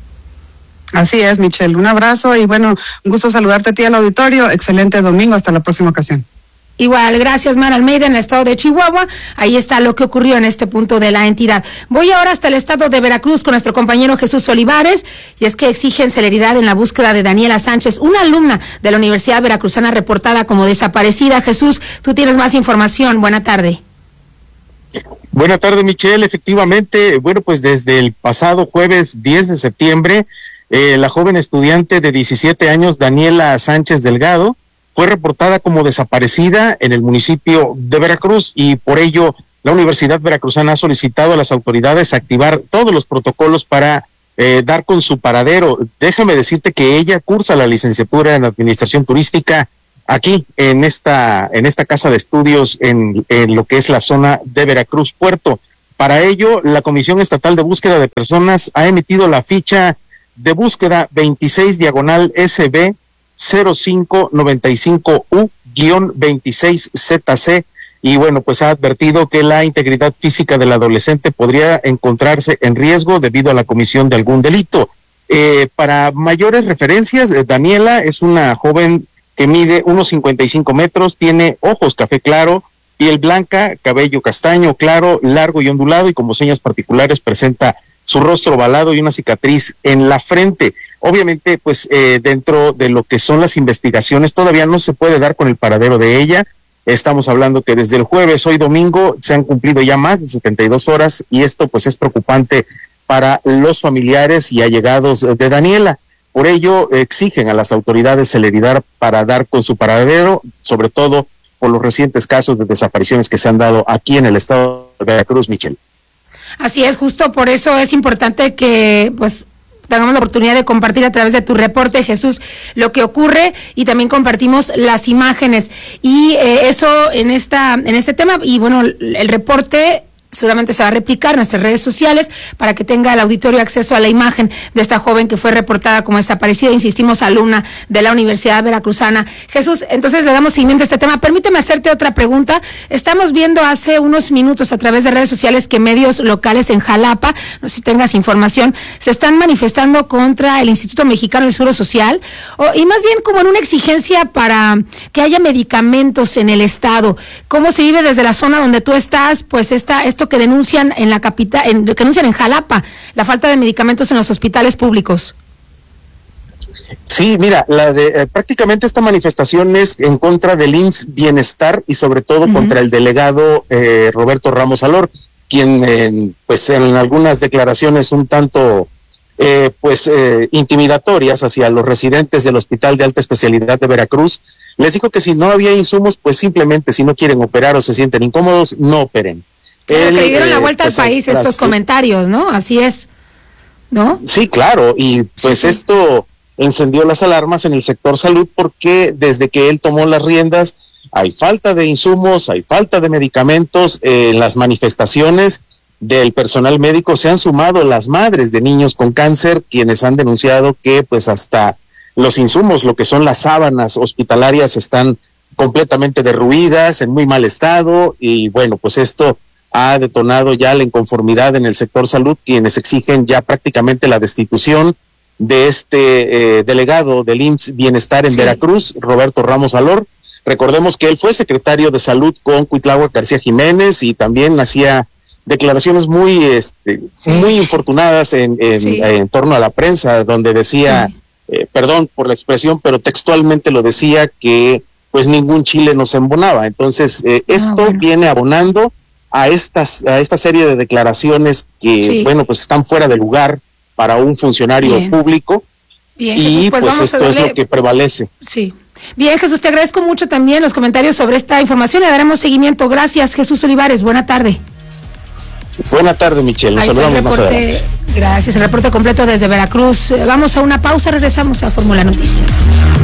[SPEAKER 2] Así es, Michelle. Un abrazo y bueno, un gusto saludarte a ti al auditorio. Excelente domingo. Hasta la próxima ocasión.
[SPEAKER 13] Igual, gracias, Mara Almeida, en el estado de Chihuahua. Ahí está lo que ocurrió en este punto de la entidad. Voy ahora hasta el estado de Veracruz con nuestro compañero Jesús Olivares, y es que exigen celeridad en la búsqueda de Daniela Sánchez, una alumna de la Universidad Veracruzana reportada como desaparecida. Jesús, tú tienes más información. Buena tarde.
[SPEAKER 4] Buena tarde, Michelle. Efectivamente, bueno, pues desde el pasado jueves diez de septiembre, Eh, la joven estudiante de diecisiete años, Daniela Sánchez Delgado, fue reportada como desaparecida en el municipio de Veracruz, y por ello la Universidad Veracruzana ha solicitado a las autoridades activar todos los protocolos para eh, dar con su paradero. Déjame decirte que ella cursa la licenciatura en Administración Turística aquí en esta en esta casa de estudios en, en lo que es la zona de Veracruz Puerto. Para ello, la Comisión Estatal de Búsqueda de Personas ha emitido la ficha de búsqueda veintiséis diagonal S B cero cinco noventa y cinco U guión veintiséis Z C, y bueno, pues ha advertido que la integridad física del adolescente podría encontrarse en riesgo debido a la comisión de algún delito. Eh, para mayores referencias, eh, Daniela es una joven que mide unos cincuenta y cinco metros, tiene ojos café claro, piel blanca, cabello castaño claro, largo y ondulado, y como señas particulares presenta su rostro ovalado y una cicatriz en la frente. Obviamente, pues eh, dentro de lo que son las investigaciones, todavía no se puede dar con el paradero de ella. Estamos hablando que desde el jueves, hoy domingo, se han cumplido ya más de setenta y dos horas y esto pues es preocupante para los familiares y allegados de Daniela. Por ello, exigen a las autoridades celeridad para dar con su paradero, sobre todo por los recientes casos de desapariciones que se han dado aquí en el estado de Veracruz, Michelle.
[SPEAKER 13] Así es, justo por eso es importante que pues tengamos la oportunidad de compartir a través de tu reporte, Jesús, lo que ocurre y también compartimos las imágenes y eh, eso en esta en este tema y bueno, el reporte seguramente se va a replicar en nuestras redes sociales para que tenga el auditorio acceso a la imagen de esta joven que fue reportada como desaparecida, insistimos, alumna de la Universidad Veracruzana. Jesús, entonces le damos seguimiento a este tema. Permíteme hacerte otra pregunta. Estamos viendo hace unos minutos a través de redes sociales que medios locales en Jalapa, no sé si tengas información, se están manifestando contra el Instituto Mexicano del Seguro Social o, y más bien como en una exigencia para que haya medicamentos en el estado. ¿Cómo se vive desde la zona donde tú estás? Pues esta, esta que denuncian en la capital, en, que denuncian en Jalapa, la falta de medicamentos en los hospitales públicos.
[SPEAKER 4] Sí, mira, la de eh, prácticamente esta manifestación es en contra del I M S S Bienestar y sobre todo uh-huh. contra el delegado eh, Roberto Ramos Alor, quien eh, pues en algunas declaraciones un tanto eh, pues eh, intimidatorias hacia los residentes del Hospital de Alta Especialidad de Veracruz, les dijo que si no había insumos, pues simplemente si no quieren operar o se sienten incómodos, no operen.
[SPEAKER 13] Claro, que le dieron la vuelta eh, pues, al país estos comentarios, ¿no? Así es, ¿no?
[SPEAKER 4] Sí, claro, y pues sí, sí. esto encendió las alarmas en el sector salud porque desde que él tomó las riendas hay falta de insumos, hay falta de medicamentos, eh, en las manifestaciones del personal médico se han sumado las madres de niños con cáncer, quienes han denunciado que pues hasta los insumos, lo que son las sábanas hospitalarias están completamente derruidas, en muy mal estado y bueno, pues esto ha detonado ya la inconformidad en el sector salud, quienes exigen ya prácticamente la destitución de este eh, delegado del I M S S Bienestar en sí. Veracruz, Roberto Ramos Alor. Recordemos que él fue secretario de salud con Cuitláhuac García Jiménez y también hacía declaraciones muy este, sí. muy infortunadas en, en, sí. en torno a la prensa, donde decía, sí. eh, perdón por la expresión, pero textualmente lo decía que pues ningún chile nos embonaba. Entonces, eh, esto ah, bueno. viene abonando a estas a esta serie de declaraciones que sí. bueno pues están fuera de lugar para un funcionario Bien. público Bien, y Jesús, pues, pues esto darle... es lo que prevalece.
[SPEAKER 13] Sí. Bien, Jesús, te agradezco mucho también los comentarios sobre esta información, le daremos seguimiento. Gracias, Jesús Olivares, buena tarde.
[SPEAKER 4] Buena tarde, Michelle, nos saludamos más adelante.
[SPEAKER 13] Gracias, el reporte completo desde Veracruz. Vamos a una pausa, regresamos a Fórmula Noticias.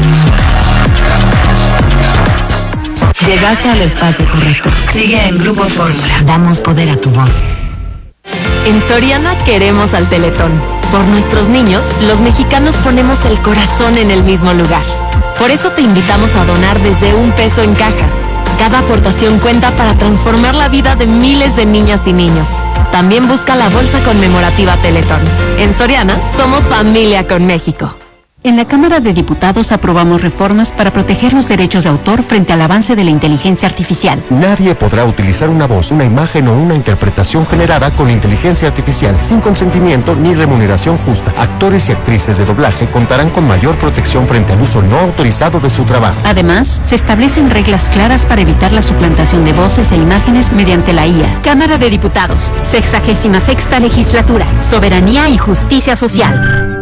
[SPEAKER 12] Llegaste al espacio correcto. Sigue en Grupo Fórmula. Damos poder a tu voz.
[SPEAKER 6] En Soriana queremos al Teletón. Por nuestros niños, los mexicanos ponemos el corazón en el mismo lugar. Por eso te invitamos a donar desde un peso en cajas. Cada aportación cuenta para transformar la vida de miles de niñas y niños. También busca la bolsa conmemorativa Teletón. En Soriana, somos familia con México.
[SPEAKER 21] En la Cámara de Diputados aprobamos reformas para proteger los derechos de autor frente al avance de la inteligencia artificial.
[SPEAKER 7] Nadie podrá utilizar una voz, una imagen o una interpretación generada con inteligencia artificial sin consentimiento ni remuneración justa. Actores y actrices de doblaje contarán con mayor protección frente al uso no autorizado de su trabajo.
[SPEAKER 21] Además, se establecen reglas claras para evitar la suplantación de voces e imágenes mediante la I A. Cámara de Diputados, sexagésima sexta legislatura, soberanía y justicia social.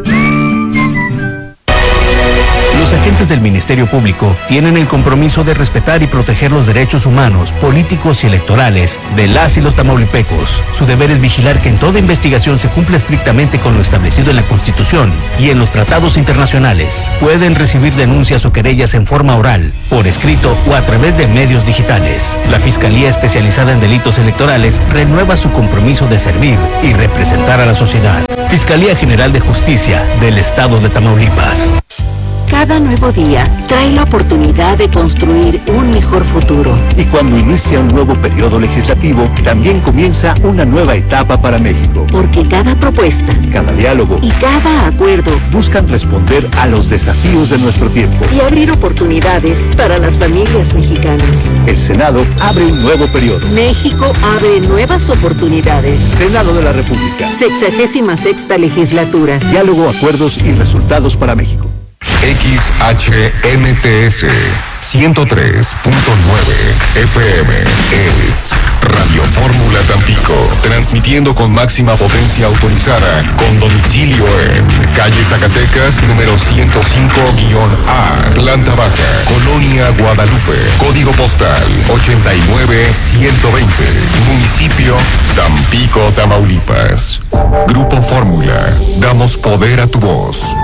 [SPEAKER 23] Los agentes del Ministerio Público tienen el compromiso de respetar y proteger los derechos humanos, políticos y electorales de las y los tamaulipecos. Su deber es vigilar que en toda investigación se cumpla estrictamente con lo establecido en la Constitución y en los tratados internacionales. Pueden recibir denuncias o querellas en forma oral, por escrito o a través de medios digitales. La Fiscalía Especializada en Delitos Electorales renueva su compromiso de servir y representar a la sociedad. Fiscalía General de Justicia del Estado de Tamaulipas.
[SPEAKER 24] Cada nuevo día trae la oportunidad de construir un mejor futuro.
[SPEAKER 23] Y cuando inicia un nuevo periodo legislativo, también comienza una nueva etapa para México.
[SPEAKER 24] Porque cada propuesta,
[SPEAKER 23] cada diálogo
[SPEAKER 24] y cada acuerdo
[SPEAKER 23] buscan responder a los desafíos de nuestro tiempo
[SPEAKER 24] y abrir oportunidades para las familias mexicanas.
[SPEAKER 23] El Senado abre un nuevo periodo.
[SPEAKER 24] México abre nuevas oportunidades.
[SPEAKER 23] Senado de la República.
[SPEAKER 24] Sexagésima sexta legislatura.
[SPEAKER 23] Diálogo, acuerdos y resultados para México.
[SPEAKER 10] X H M T S ciento tres punto nueve F M es Radio Fórmula Tampico, transmitiendo con máxima potencia autorizada, con domicilio en calle Zacatecas, número ciento cinco A, planta baja, Colonia Guadalupe, código postal ochenta y nueve ciento veinte, municipio Tampico, Tamaulipas. Grupo Fórmula, damos poder a tu voz.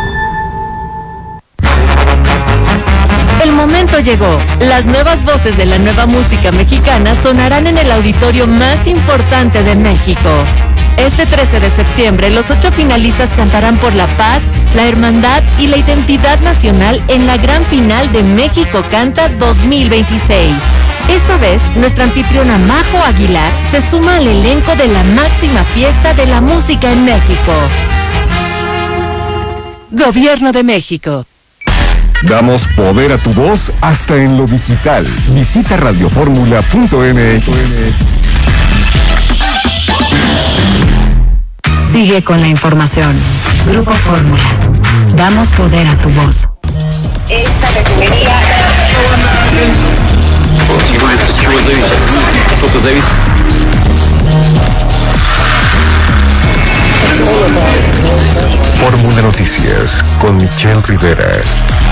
[SPEAKER 6] El momento llegó. Las nuevas voces de la nueva música mexicana sonarán en el auditorio más importante de México. Este trece de septiembre, los ocho finalistas cantarán por la paz, la hermandad y la identidad nacional en la gran final de México Canta dos mil veintiséis. Esta vez, nuestra anfitriona Majo Aguilar se suma al elenco de la máxima fiesta de la música en México. Gobierno de México.
[SPEAKER 10] Damos poder a tu voz hasta en lo digital. Visita radioformula punto m x.
[SPEAKER 12] Sigue con la información. Grupo Fórmula. Damos poder a tu voz.
[SPEAKER 14] Esta refinería.
[SPEAKER 10] Fórmula Noticias con Michelle Rivera.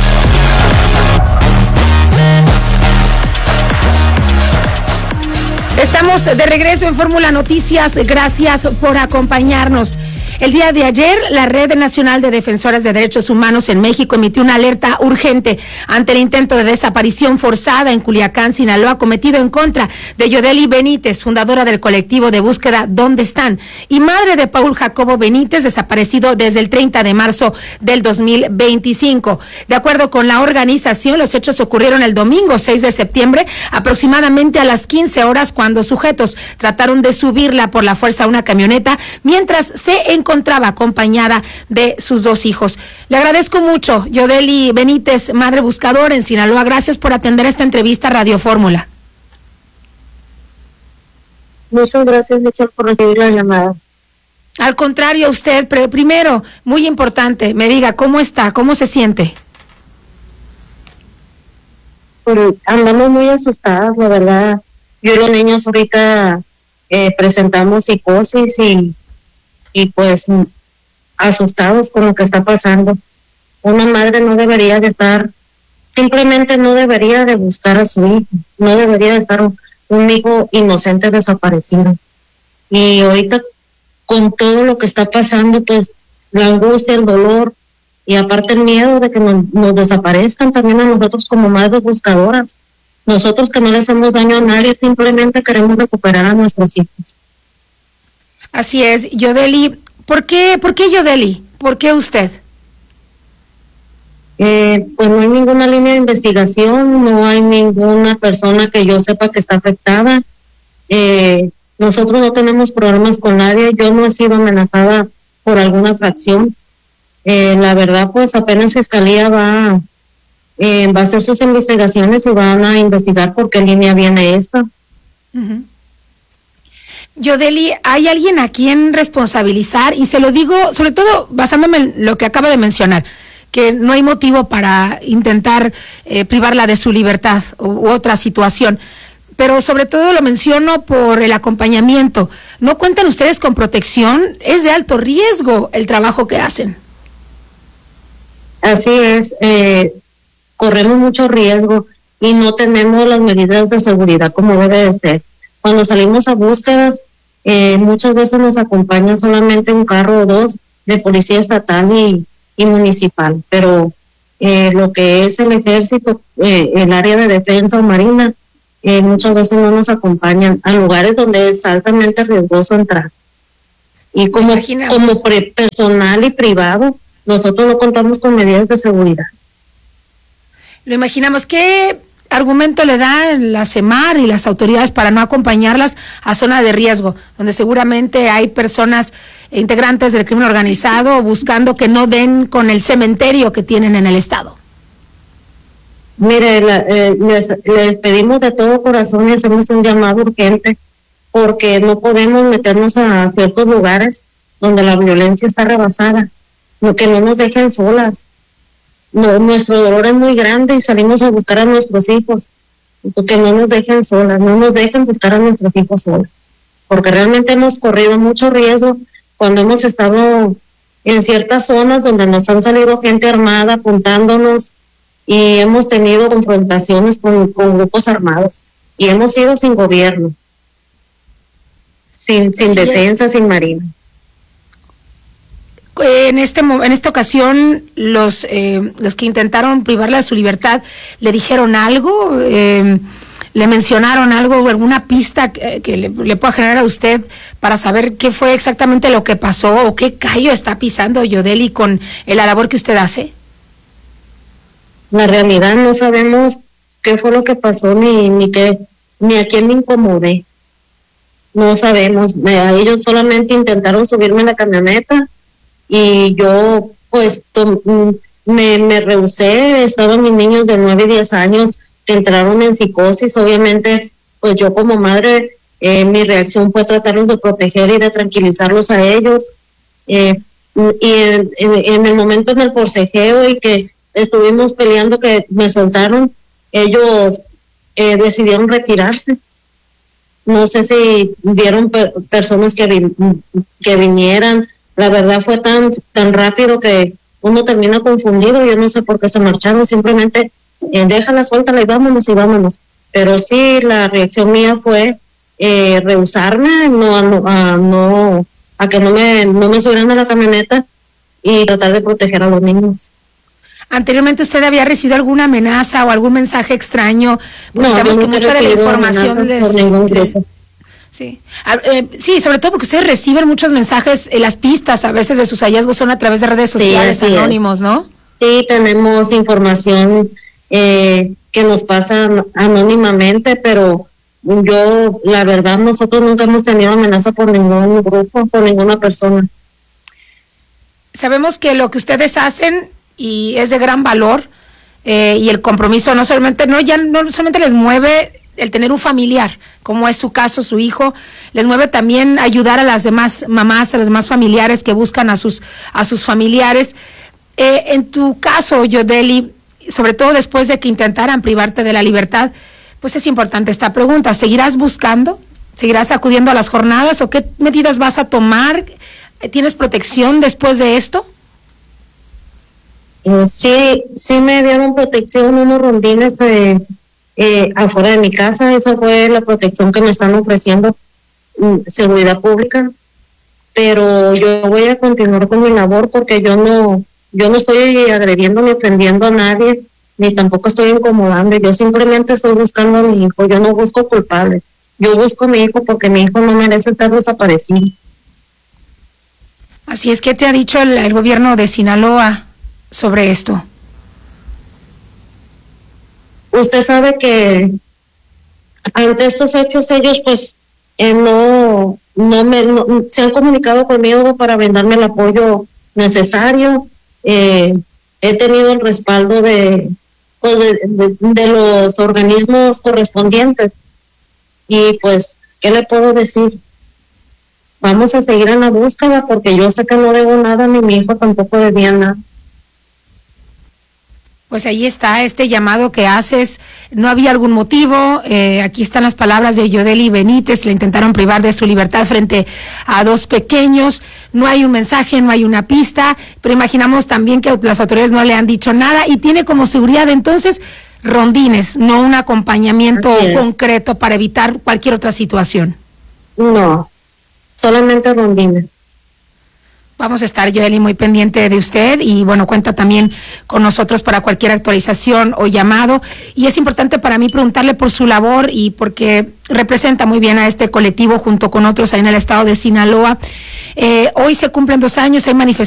[SPEAKER 13] Estamos de regreso en Fórmula Noticias. Gracias por acompañarnos. El día de ayer, la Red Nacional de Defensoras de Derechos Humanos en México emitió una alerta urgente ante el intento de desaparición forzada en Culiacán, Sinaloa, cometido en contra de Yodeli Benítez, fundadora del colectivo de búsqueda ¿Dónde están?, y madre de Paul Jacobo Benítez, desaparecido desde el treinta de marzo del dos mil veinticinco. De acuerdo con la organización, los hechos ocurrieron el domingo seis de septiembre, aproximadamente a las quince horas, cuando sujetos trataron de subirla por la fuerza a una camioneta, mientras se encontraba encontraba acompañada de sus dos hijos. Le agradezco mucho, Yodeli Benítez, madre buscadora en Sinaloa. Gracias por atender esta entrevista a Radio Fórmula.
[SPEAKER 8] Muchas gracias, Michelle, por recibir la llamada.
[SPEAKER 13] Al contrario, a usted, pero primero, muy importante, me diga, ¿cómo está? ¿Cómo se siente?
[SPEAKER 8] Pues andamos muy asustadas, la verdad. Yo y los niños ahorita eh, presentamos psicosis y y pues asustados con lo que está pasando. Una madre no debería de estar, simplemente no debería de buscar a su hijo, no debería de estar un, un hijo inocente desaparecido. Y ahorita con todo lo que está pasando, pues la angustia, el dolor y aparte el miedo de que nos, nos desaparezcan también a nosotros como madres buscadoras. Nosotros que no le hacemos daño a nadie, simplemente queremos recuperar a nuestros hijos.
[SPEAKER 13] Así es, Yodeli. ¿Por qué, por qué Yodeli? ¿Por qué usted?
[SPEAKER 8] Eh, pues no hay ninguna línea de investigación, no hay ninguna persona que yo sepa que está afectada. Eh, nosotros no tenemos problemas con nadie, yo no he sido amenazada por alguna fracción. Eh, la verdad, pues apenas Fiscalía va, eh, va a hacer sus investigaciones y van a investigar por qué línea viene esta.
[SPEAKER 13] Uh-huh. Yodeli, ¿hay alguien a quien responsabilizar? Y se lo digo, sobre todo basándome en lo que acaba de mencionar, que no hay motivo para intentar eh, privarla de su libertad u, u otra situación. Pero sobre todo lo menciono por el acompañamiento. ¿No cuentan ustedes con protección? Es de alto riesgo el trabajo que hacen.
[SPEAKER 8] Así es, eh, corremos mucho riesgo y no tenemos las medidas de seguridad como debe de ser. Cuando salimos a búsquedas, eh, muchas veces nos acompaña solamente un carro o dos de policía estatal y, y municipal, pero eh, lo que es el ejército, eh, el área de defensa o marina, eh, muchas veces no nos acompañan a lugares donde es altamente riesgoso entrar. Y como, como pre personal y privado, nosotros no contamos con medidas de seguridad.
[SPEAKER 13] Lo imaginamos. ¿Qué argumento le dan la CEMAR y las autoridades para no acompañarlas a zona de riesgo, donde seguramente hay personas integrantes del crimen organizado buscando que no den con el cementerio que tienen en el estado?
[SPEAKER 8] Mire, la, eh, les, les pedimos de todo corazón y hacemos un llamado urgente porque no podemos meternos a ciertos lugares donde la violencia está rebasada, lo que no nos dejen solas. no, nuestro dolor es muy grande y salimos a buscar a nuestros hijos, que no nos dejen solas, no nos dejen buscar a nuestros hijos solas, porque realmente hemos corrido mucho riesgo cuando hemos estado en ciertas zonas donde nos han salido gente armada apuntándonos y hemos tenido confrontaciones con, con grupos armados y hemos ido sin gobierno, sin, sin defensa, sin marina.
[SPEAKER 13] En este en esta ocasión, los eh, los que intentaron privarle de su libertad, ¿le dijeron algo? Eh, ¿Le mencionaron algo, alguna pista que, que le, le pueda generar a usted para saber qué fue exactamente lo que pasó o qué callo está pisando Yodeli con la labor que usted hace?
[SPEAKER 8] La realidad no sabemos qué fue lo que pasó ni ni qué ni a quién me incomodé. No sabemos. Ellos solamente intentaron subirme en la camioneta y yo pues to- me, me rehusé. Estaban mis niños de nueve y diez años que entraron en psicosis. Obviamente pues yo como madre eh, mi reacción fue tratarlos de proteger y de tranquilizarlos a ellos, eh, y en, en, en el momento en el forcejeo y que estuvimos peleando que me soltaron, ellos eh, decidieron retirarse. No sé si vieron per- personas que, vi- que vinieran. La verdad fue tan tan rápido que uno termina confundido. Yo no sé por qué se marcharon, simplemente eh, déjala, suéltala y vámonos y vámonos. Pero sí, la reacción mía fue eh, rehusarme, no, a, no, a, no, a que no me, no me subieran a la camioneta y tratar de proteger a los niños.
[SPEAKER 13] ¿Anteriormente usted había recibido alguna amenaza o algún mensaje extraño? Porque
[SPEAKER 8] No,
[SPEAKER 13] sabemos
[SPEAKER 8] yo
[SPEAKER 13] que
[SPEAKER 8] nunca he
[SPEAKER 13] mucha de la
[SPEAKER 8] recibido
[SPEAKER 13] información
[SPEAKER 8] amenazas
[SPEAKER 13] les,
[SPEAKER 8] por ningún
[SPEAKER 13] les-
[SPEAKER 8] grupo.
[SPEAKER 13] Sí. A- eh, sí, sobre todo porque ustedes reciben muchos mensajes, eh, las pistas a veces de sus hallazgos son a través de redes
[SPEAKER 8] Sí,
[SPEAKER 13] sociales,
[SPEAKER 8] así es.
[SPEAKER 13] anónimos, ¿no?
[SPEAKER 8] Sí, tenemos información eh, que nos pasa an- anónimamente, pero yo, la verdad, nosotros nunca hemos tenido amenaza por ningún grupo, por ninguna persona.
[SPEAKER 13] Sabemos que lo que ustedes hacen y es de gran valor, eh, y el compromiso no solamente, no ya no solamente les mueve el tener un familiar, como es su caso, su hijo, les mueve también ayudar a las demás mamás, a los demás familiares que buscan a sus a sus familiares. Eh, en tu caso, Yodeli, sobre todo después de que intentaran privarte de la libertad, pues es importante esta pregunta, ¿seguirás buscando? ¿Seguirás acudiendo a las jornadas o qué medidas vas a tomar? ¿Tienes protección después de esto?
[SPEAKER 8] Eh, sí, sí me dieron protección, unos rondines eh, eh, afuera de mi casa. Esa fue la protección que me están ofreciendo, mm, seguridad pública. Pero yo voy a continuar con mi labor porque yo no, yo no estoy agrediendo ni ofendiendo a nadie, ni tampoco estoy incomodando. Yo simplemente estoy buscando a mi hijo. Yo no busco culpables. Yo busco a mi hijo porque mi hijo no merece estar desaparecido.
[SPEAKER 13] Así es, ¿qué te ha dicho el, el gobierno de Sinaloa sobre esto?
[SPEAKER 8] Usted sabe que ante estos hechos ellos pues eh, no no me no, se han comunicado conmigo para brindarme el apoyo necesario. Eh, he tenido el respaldo de, pues, de, de, de los organismos correspondientes y pues ¿qué le puedo decir? Vamos a seguir en la búsqueda porque yo sé que no debo nada ni mi hijo tampoco debía nada.
[SPEAKER 13] Pues ahí está este llamado que haces, no había algún motivo, eh, aquí están las palabras de Yodeli Benítez, le intentaron privar de su libertad frente a dos pequeños, no hay un mensaje, no hay una pista, pero imaginamos también que las autoridades no le han dicho nada y tiene como seguridad entonces rondines, no un acompañamiento concreto para evitar cualquier otra situación.
[SPEAKER 8] No, solamente rondines.
[SPEAKER 13] Vamos a estar, Yodeli, muy pendiente de usted y, bueno, cuenta también con nosotros para cualquier actualización o llamado. Y es importante para mí preguntarle por su labor y porque representa muy bien a este colectivo junto con otros ahí en el estado de Sinaloa. Eh, hoy se cumplen dos años, hay manifestaciones